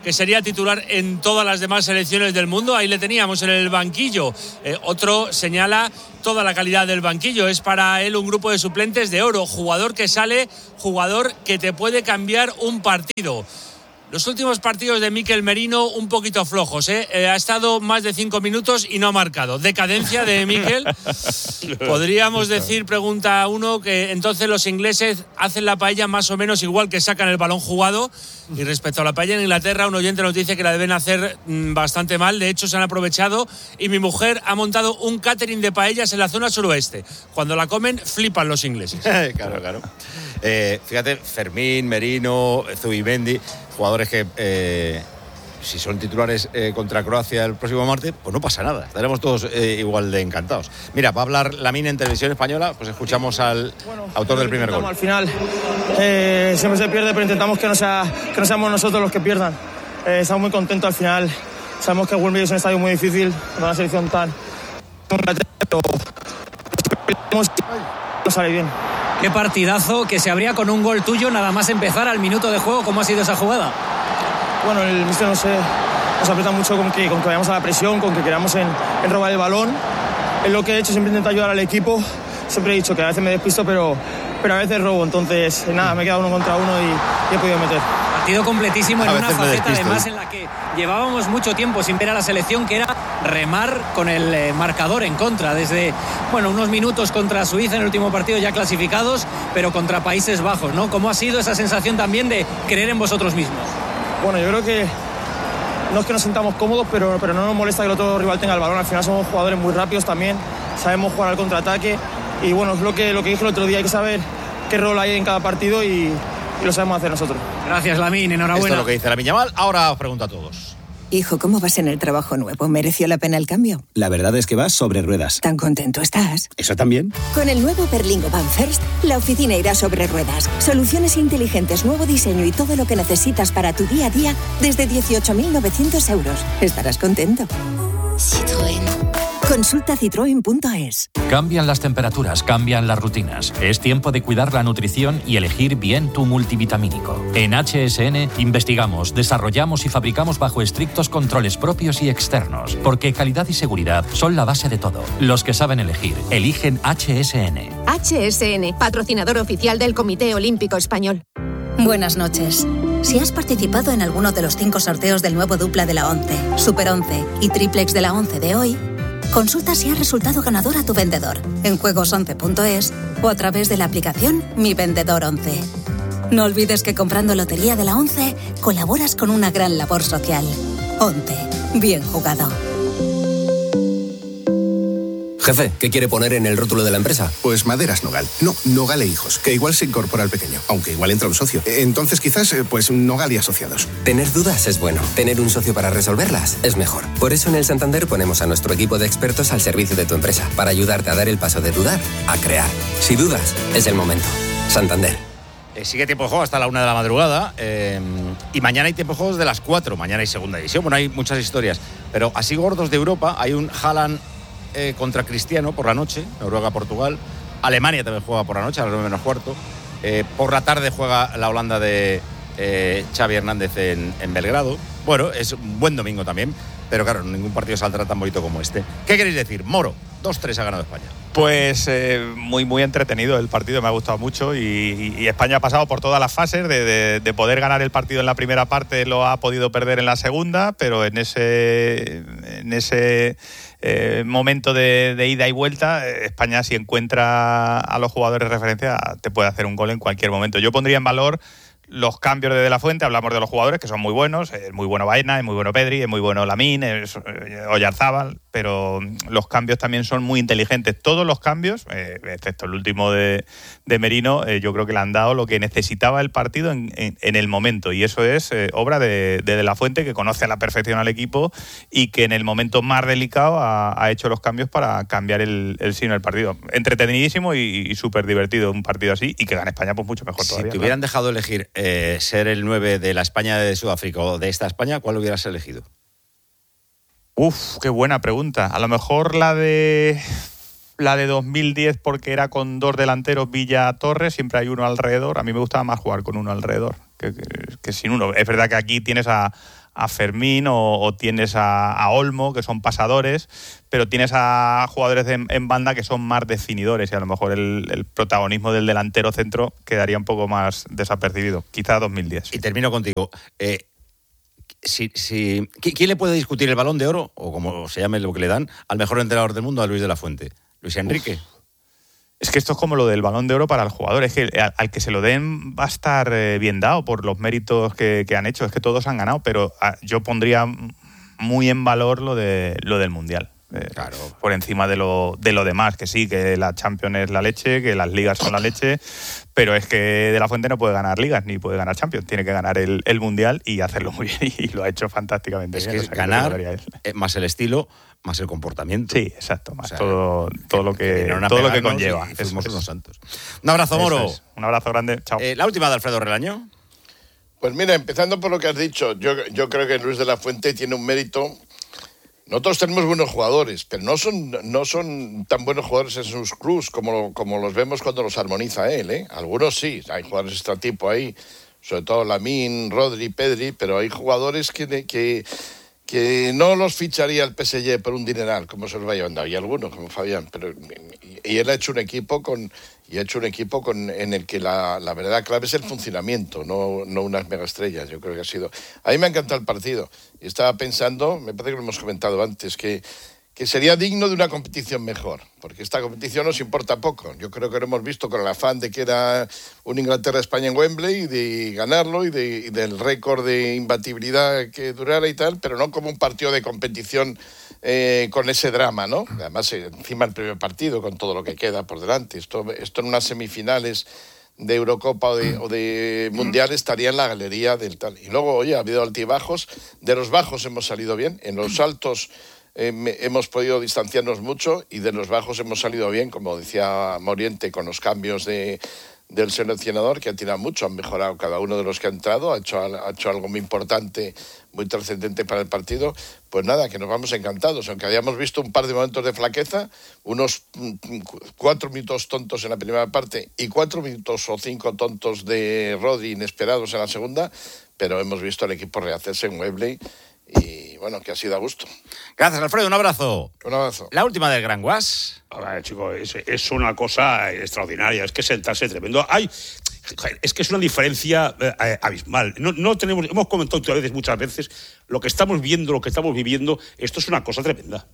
que sería titular en todas las demás selecciones del mundo. Ahí le teníamos en el banquillo. Otro señala toda la calidad del banquillo. Es para él un grupo de suplentes de oro. Jugador que sale, jugador que te puede cambiar un partido. Los últimos partidos de Mikel Merino un poquito flojos, ha estado más de 5 minutos y no ha marcado. Decadencia de Mikel. Podríamos decir, pregunta uno, que entonces los ingleses hacen la paella más o menos igual que sacan el balón jugado. Y respecto a la paella en Inglaterra, un oyente nos dice que la deben hacer bastante mal. De hecho, se han aprovechado y mi mujer ha montado un catering de paellas en la zona suroeste. Cuando la comen, flipan los ingleses. Claro. Fíjate, Fermín, Merino, Zubimendi, jugadores que si son titulares contra Croacia el próximo martes, pues no pasa nada, estaremos todos igual de encantados. Mira, va a hablar Lamine en Televisión Española, pues escuchamos al autor del primer gol. Al final siempre se pierde, pero intentamos que no seamos nosotros los que pierdan. Estamos muy contentos al final, sabemos que Wembley es un estadio muy difícil, con una selección tan pero no sale bien. Qué partidazo, que se abría con un gol tuyo nada más empezar al minuto de juego. ¿Cómo ha sido esa jugada? Bueno, el míster nos aprieta mucho con que vayamos a la presión, con que queramos en robar el balón. Es lo que he hecho, siempre intento ayudar al equipo. Siempre he dicho que a veces me despisto, pero a veces robo. Entonces, nada, me he quedado 1 contra 1 y he podido meter. Partido completísimo en una faceta además en la que llevábamos mucho tiempo sin ver a la selección, que era remar con el marcador en contra. Desde unos minutos contra Suiza en el último partido ya clasificados, pero contra Países Bajos, ¿no? ¿Cómo ha sido esa sensación también de creer en vosotros mismos? Bueno, yo creo que no es que nos sintamos cómodos, pero no nos molesta que el otro rival tenga el balón. Al final somos jugadores muy rápidos también, sabemos jugar al contraataque y bueno, es lo que dije el otro día, hay que saber qué rol hay en cada partido y lo sabemos hacer nosotros. Gracias, Lamine, enhorabuena. Esto es lo que dice Lamine Yamal. Ahora os pregunto a todos. Hijo, ¿cómo vas en el trabajo nuevo? ¿Mereció la pena el cambio? La verdad es que vas sobre ruedas. ¿Tan contento estás? ¿Eso también? Con el nuevo Berlingo Van First, la oficina irá sobre ruedas. Soluciones inteligentes, nuevo diseño y todo lo que necesitas para tu día a día desde 18.900 euros. Estarás contento. Citroën. Consulta citroen.es. Cambian las temperaturas, cambian las rutinas. Es tiempo de cuidar la nutrición y elegir bien tu multivitamínico. En HSN investigamos, desarrollamos y fabricamos bajo estrictos controles propios y externos, porque calidad y seguridad son la base de todo. Los que saben elegir, eligen HSN. HSN, patrocinador oficial del Comité Olímpico Español. Buenas noches. Si has participado en alguno de los 5 sorteos del nuevo dupla de la 11, Super 11 y Triplex de la 11 de hoy, consulta si ha resultado ganador a tu vendedor en juegos11.es o a través de la aplicación Mi Vendedor 11. No olvides que comprando Lotería de la 11 colaboras con una gran labor social. 11. Bien jugado. Jefe, ¿qué quiere poner en el rótulo de la empresa? Pues Maderas Nogal. No, Nogal e Hijos, que igual se incorpora al pequeño, aunque igual entra un socio. Entonces quizás, pues Nogal y Asociados. Tener dudas es bueno. Tener un socio para resolverlas es mejor. Por eso en el Santander ponemos a nuestro equipo de expertos al servicio de tu empresa, para ayudarte a dar el paso de dudar a crear. Si dudas, es el momento. Santander. Sigue tiempo de juego hasta la 1 de la madrugada y mañana hay tiempo de juegos de las 4. Mañana hay segunda división. Bueno, hay muchas historias, pero así gordos de Europa hay un Haaland contra Cristiano por la noche, Noruega-Portugal. Alemania también juega por la noche a las 9:15. Por la tarde juega la Holanda de Xavi Hernández en Belgrado. Bueno, es un buen domingo también, pero claro, ningún partido saldrá tan bonito como este. ¿Qué queréis decir? Moro, 2-3 ha ganado España. Pues muy entretenido el partido, me ha gustado mucho y España ha pasado por todas las fases de poder ganar el partido en la primera parte, lo ha podido perder en la segunda, pero en ese momento de ida y vuelta, España, si encuentra a los jugadores de referencia, te puede hacer un gol en cualquier momento. Yo pondría en valor los cambios de la Fuente. Hablamos de los jugadores que son muy buenos, es muy bueno Baena, es muy bueno Pedri, es muy bueno Lamine, es Oyarzábal, pero los cambios también son muy inteligentes. Todos los cambios, excepto el último de Merino, yo creo que le han dado lo que necesitaba el partido en el momento, y eso es obra de la Fuente, que conoce a la perfección al equipo y que en el momento más delicado ha hecho los cambios para cambiar el signo del partido. Entretenidísimo y súper divertido un partido así, y que gane España pues mucho mejor todavía. Si te hubieran dejado elegir ser el 9 de la España de Sudáfrica o de esta España, ¿cuál hubieras elegido? Qué buena pregunta. A lo mejor la de 2010, porque era con 2 delanteros, Villa, Torres, siempre hay uno alrededor. A mí me gustaba más jugar con uno alrededor que sin uno. Es verdad que aquí tienes a Fermín o tienes a Olmo, que son pasadores, pero tienes a jugadores en banda que son más definidores y a lo mejor el protagonismo del delantero centro quedaría un poco más desapercibido. Quizá 2010. Y termino contigo. ¿Quién le puede discutir el Balón de Oro, o como se llame lo que le dan, al mejor entrenador del mundo, a Luis de la Fuente? ¿Luis Enrique? Es que esto es como lo del Balón de Oro para el jugador. Es que al que se lo den va a estar bien dado por los méritos que han hecho. Es que todos han ganado, pero yo pondría muy en valor lo del Mundial. Claro. Por encima de lo demás, que sí, que la Champions es la leche, que las ligas son la leche, pero es que De la Fuente no puede ganar ligas ni puede ganar Champions, tiene que ganar el Mundial y hacerlo muy bien, y lo ha hecho fantásticamente bien. Que es ganar, más el estilo, más el comportamiento. Sí, exacto, más todo lo que conlleva. Fuimos unos santos. Un abrazo, Moro. Un abrazo grande, chao. La última de Alfredo Relaño. Pues mira, empezando por lo que has dicho, yo creo que Luis de la Fuente tiene un mérito. Nosotros tenemos buenos jugadores, pero no son tan buenos jugadores en sus clubs como los vemos cuando los armoniza él, ¿eh? Algunos sí, hay jugadores de este tipo ahí, sobre todo Lamine, Rodri, Pedri, pero hay jugadores que no los ficharía el PSG por un dineral, como se los va llevando. Hay algunos, como Fabián, y él ha hecho un equipo en el que la verdad clave es el funcionamiento, no unas megaestrellas. Yo creo que ha sido. A mí me ha encantado el partido y estaba pensando, me parece que lo hemos comentado antes, que sería digno de una competición mejor, porque esta competición nos importa poco. Yo creo que lo hemos visto con el afán de que era un Inglaterra-España en Wembley y de ganarlo y del récord de imbatibilidad que durara y tal, pero no como un partido de competición con ese drama, ¿no? Además, encima el primer partido, con todo lo que queda por delante. Esto en unas semifinales de Eurocopa o de Mundial estaría en la galería del tal. Y luego, oye, ha habido altibajos. De los bajos hemos salido bien. En los altos hemos podido distanciarnos mucho y de los bajos hemos salido bien, como decía Moriente, con los cambios del seleccionador, que ha tirado mucho, han mejorado cada uno de los que ha entrado, ha hecho algo muy importante, muy trascendente para el partido. Pues nada, que nos vamos encantados, aunque habíamos visto un par de momentos de flaqueza, unos 4 minutos tontos en la primera parte y 4 minutos o 5 tontos de Rodri inesperados en la segunda, pero hemos visto al equipo rehacerse en Wembley y bueno, que ha sido a gusto. Gracias, Alfredo, un abrazo. Un abrazo. La última del Gran Guas. Ahora, chicos, es una cosa extraordinaria, es que sentarse tremendo. Es que es una diferencia abismal. No tenemos, hemos comentado muchas veces, lo que estamos viendo, lo que estamos viviendo, esto es una cosa tremenda.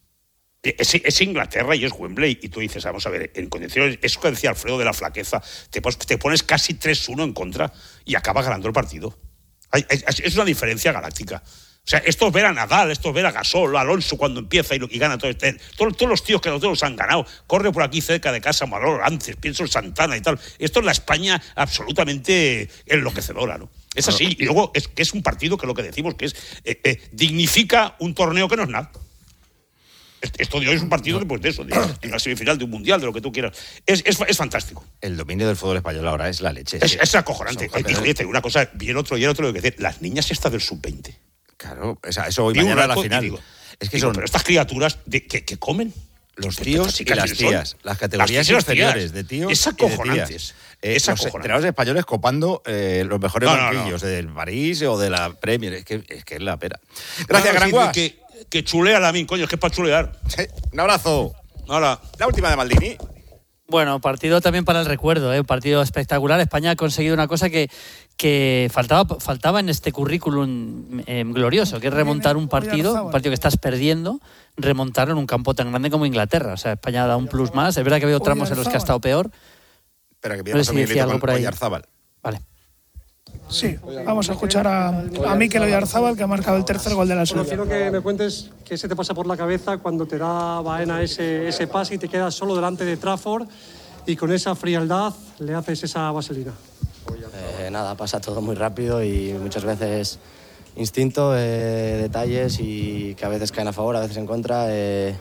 Es Inglaterra y es Wembley, y tú dices, vamos a ver, en condiciones, eso que decía Alfredo de la flaqueza, te pones casi 3-1 en contra y acabas ganando el partido. Es una diferencia galáctica. O sea, esto es ver a Nadal, esto es ver a Gasol, a Alonso cuando empieza y gana todo este. Todos los tíos que nosotros han ganado. Corre por aquí cerca de casa Manolo antes, pienso en Santana y tal. Esto es la España absolutamente enloquecedora, ¿no? Es así. Y luego es un partido que lo que decimos que es dignifica un torneo que no es nada. Esto de hoy es un partido de eso, de una semifinal de un mundial, de lo que tú quieras. Es fantástico. El dominio del fútbol español ahora es la leche. Es acojonante. Y una cosa, y el otro lo que decir, las niñas estas del sub-20. Claro, eso hoy mañana a la final. Pero estas criaturas que comen. Los tíos y las tías. Las categorías inferiores de tíos es acojonante. Los entrenadores españoles copando los mejores banquillos del París o de la Premier. Es que es la pera. Gracias, Gran Guas. Que chulea la min, coño, es que es para chulear. Un abrazo. Hola. La última de Maldini. Bueno, partido también para el recuerdo, un partido espectacular. España ha conseguido una cosa que faltaba en este currículum glorioso, que es remontar un partido que estás perdiendo, remontarlo en un campo tan grande como Inglaterra. O sea, España da un plus más. Es verdad que ha habido tramos en los que ha estado peor. Espera, que no sé si decía algo por ahí. Oyarzábal. Vale. Sí, vamos a escuchar a Mikel Oyarzábal, que ha marcado el tercer gol de la selección. Quiero que me cuentes qué se te pasa por la cabeza cuando te da Baena ese pase y te quedas solo delante de Trafford y con esa frialdad le haces esa vaselina. Nada, pasa todo muy rápido y muchas veces instinto, detalles y que a veces caen a favor, a veces en contra. Te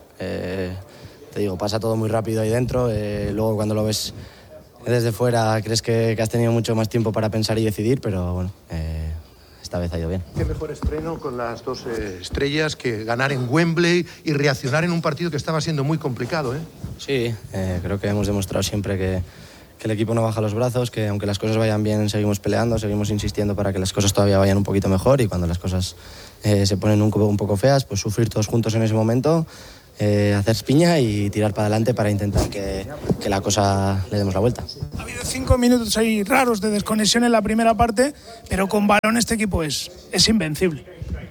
digo, pasa todo muy rápido ahí dentro. Luego cuando lo ves desde fuera crees que has tenido mucho más tiempo para pensar y decidir, pero bueno, esta vez ha ido bien. Qué mejor estreno con las dos estrellas que ganar en Wembley y reaccionar en un partido que estaba siendo muy complicado, ¿eh? Sí, creo que hemos demostrado siempre que el equipo no baja los brazos, que aunque las cosas vayan bien seguimos peleando, seguimos insistiendo para que las cosas todavía vayan un poquito mejor, y cuando las cosas se ponen un poco feas, pues sufrir todos juntos en ese momento, hacer piña y tirar para adelante para intentar que la cosa le demos la vuelta. Ha habido 5 minutos ahí raros de desconexión en la primera parte, pero con balón este equipo es invencible.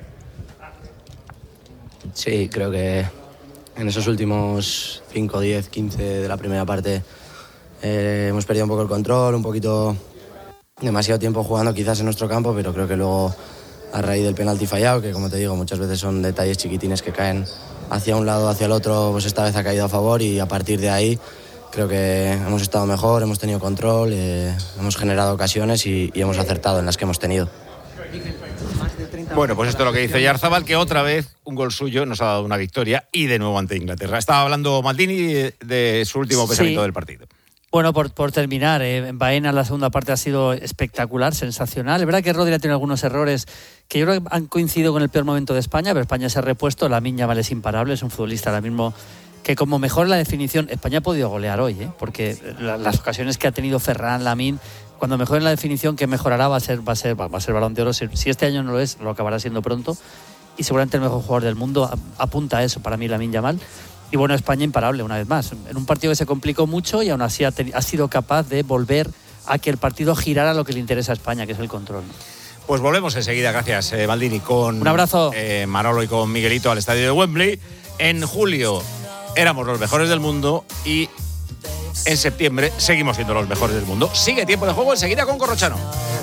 Sí, creo que en esos últimos 5, 10, 15 de la primera parte hemos perdido un poco el control, un poquito demasiado tiempo jugando quizás en nuestro campo, pero creo que luego a raíz del penalti fallado, que como te digo muchas veces son detalles chiquitines que caen hacia un lado, hacia el otro, pues esta vez ha caído a favor, y a partir de ahí creo que hemos estado mejor, hemos tenido control, hemos generado ocasiones y hemos acertado en las que hemos tenido. Bueno, pues esto es lo que dice Oyarzabal, que otra vez un gol suyo nos ha dado una victoria, y de nuevo ante Inglaterra. Estaba hablando Maldini de su último pensamiento del partido. Bueno, por terminar, Baena en la segunda parte ha sido espectacular, sensacional. Es verdad que Rodri ha tenido algunos errores que yo creo que han coincidido con el peor momento de España, pero España se ha repuesto. Lamine Yamal es imparable, es un futbolista ahora mismo que como mejor la definición, España ha podido golear hoy, porque las ocasiones que ha tenido Ferran, Lamine, cuando mejore la definición, que mejorará va a ser Balón de Oro. Si este año no lo es, lo acabará siendo pronto, y seguramente el mejor jugador del mundo apunta a eso para mí, Lamine Yamal. Y bueno, España imparable una vez más, en un partido que se complicó mucho, y aún así ha sido capaz de volver a que el partido girara lo que le interesa a España, que es el control. Pues volvemos enseguida, gracias Maldini, con un abrazo. Manolo y con Miguelito al estadio de Wembley. En julio éramos los mejores del mundo, y en septiembre seguimos siendo los mejores del mundo. Sigue Tiempo de Juego enseguida con Corrochano.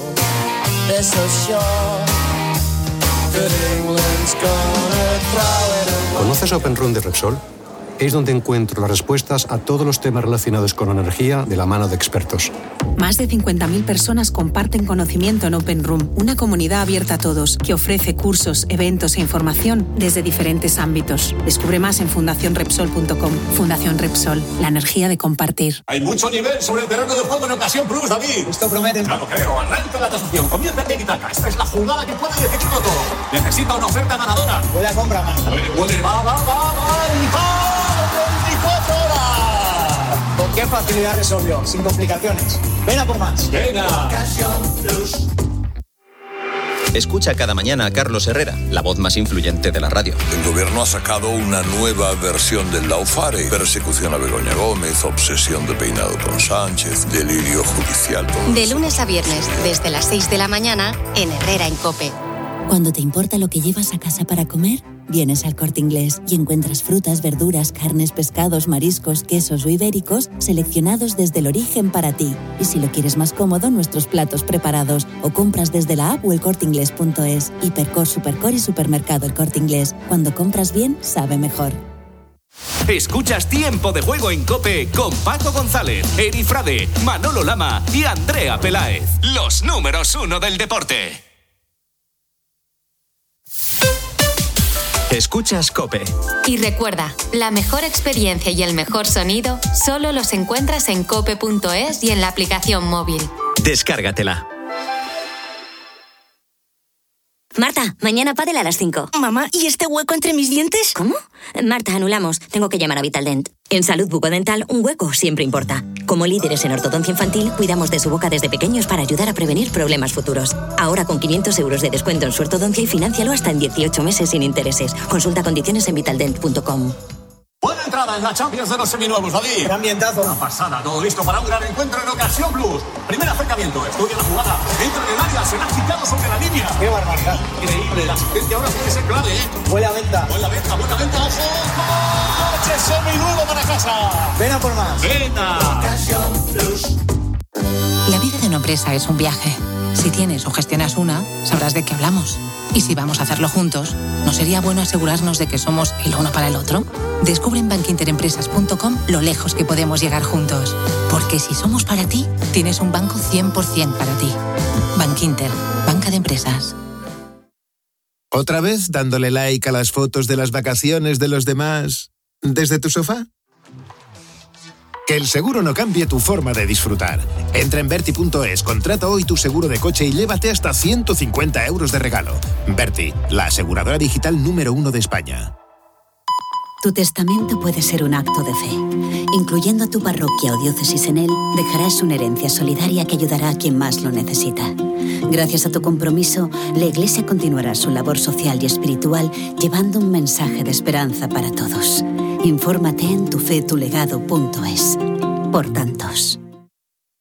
¿Conoces Open Room de Repsol? Es donde encuentro las respuestas a todos los temas relacionados con energía de la mano de expertos. Más de 50.000 personas comparten conocimiento en Open Room, una comunidad abierta a todos que ofrece cursos, eventos e información desde diferentes ámbitos. Descubre más en fundacionrepsol.com. Fundación Repsol, la energía de compartir. Hay mucho nivel sobre el terreno de juego en Ocasión Plus, David. Esto promete. Claro, creo. Arranca la tasación. Comienza el tiki-taka. Esta es la jugada que puede decidirlo todo. Necesita una oferta ganadora. Puede comprar más. Puede. Va. 24 horas. ¿Con qué facilidad resolvió? Sin complicaciones. Ven a por más. Venga. Escucha cada mañana a Carlos Herrera, la voz más influyente de la radio. El gobierno ha sacado una nueva versión del Laufare. Persecución a Begoña Gómez, obsesión de peinado con Sánchez, delirio judicial. De lunes a viernes, desde las 6 de la mañana, en Herrera en COPE. Cuando te importa lo que llevas a casa para comer, vienes al Corte Inglés y encuentras frutas, verduras, carnes, pescados, mariscos, quesos o ibéricos seleccionados desde el origen para ti. Y si lo quieres más cómodo, nuestros platos preparados, o compras desde la app o elcorteinglés.es. Hipercor, Supercor y Supermercado El Corte Inglés. Cuando compras bien, sabe mejor. Escuchas Tiempo de Juego en COPE con Paco González, Eri Frade, Manolo Lama y Andrea Peláez. Los números 1 del deporte. Escuchas COPE. Y recuerda, la mejor experiencia y el mejor sonido solo los encuentras en cope.es y en la aplicación móvil. Descárgatela. Marta, mañana pádel a las 5. Mamá, ¿y este hueco entre mis dientes? ¿Cómo? Marta, anulamos. Tengo que llamar a Vitaldent. En salud bucodental, un hueco siempre importa. Como líderes en ortodoncia infantil, cuidamos de su boca desde pequeños para ayudar a prevenir problemas futuros. Ahora con 500 euros de descuento en su ortodoncia y financialo hasta en 18 meses sin intereses. Consulta condiciones en vitaldent.com. Buena entrada en la Champions de los seminuevos, David. Qué ambientazo. Una pasada, todo listo para un gran encuentro en Ocasión Plus. Primer acercamiento, estudia la jugada. Dentro del área, será quitado sobre la línea. Qué barbaridad. Increíble, la asistencia ahora puede ser clave, Buena venta. Buena venta, ojo. Coche seminuevo para casa. Ven a por más. Venga. Ocasión Plus. La vida de una empresa es un viaje. Si tienes o gestionas una, sabrás de qué hablamos. Y si vamos a hacerlo juntos, ¿no sería bueno asegurarnos de que somos el uno para el otro? Descubre en bankinterempresas.com lo lejos que podemos llegar juntos. Porque si somos para ti, tienes un banco 100% para ti. Bankinter, banca de empresas. ¿Otra vez dándole like a las fotos de las vacaciones de los demás desde tu sofá? Que el seguro no cambie tu forma de disfrutar. Entra en Verti.es, contrata hoy tu seguro de coche y llévate hasta 150 euros de regalo. Verti, la aseguradora digital número 1 de España. Tu testamento puede ser un acto de fe. Incluyendo a tu parroquia o diócesis en él, dejarás una herencia solidaria que ayudará a quien más lo necesita. Gracias a tu compromiso, la Iglesia continuará su labor social y espiritual llevando un mensaje de esperanza para todos. Infórmate en tufetulegado.es. Por tantos.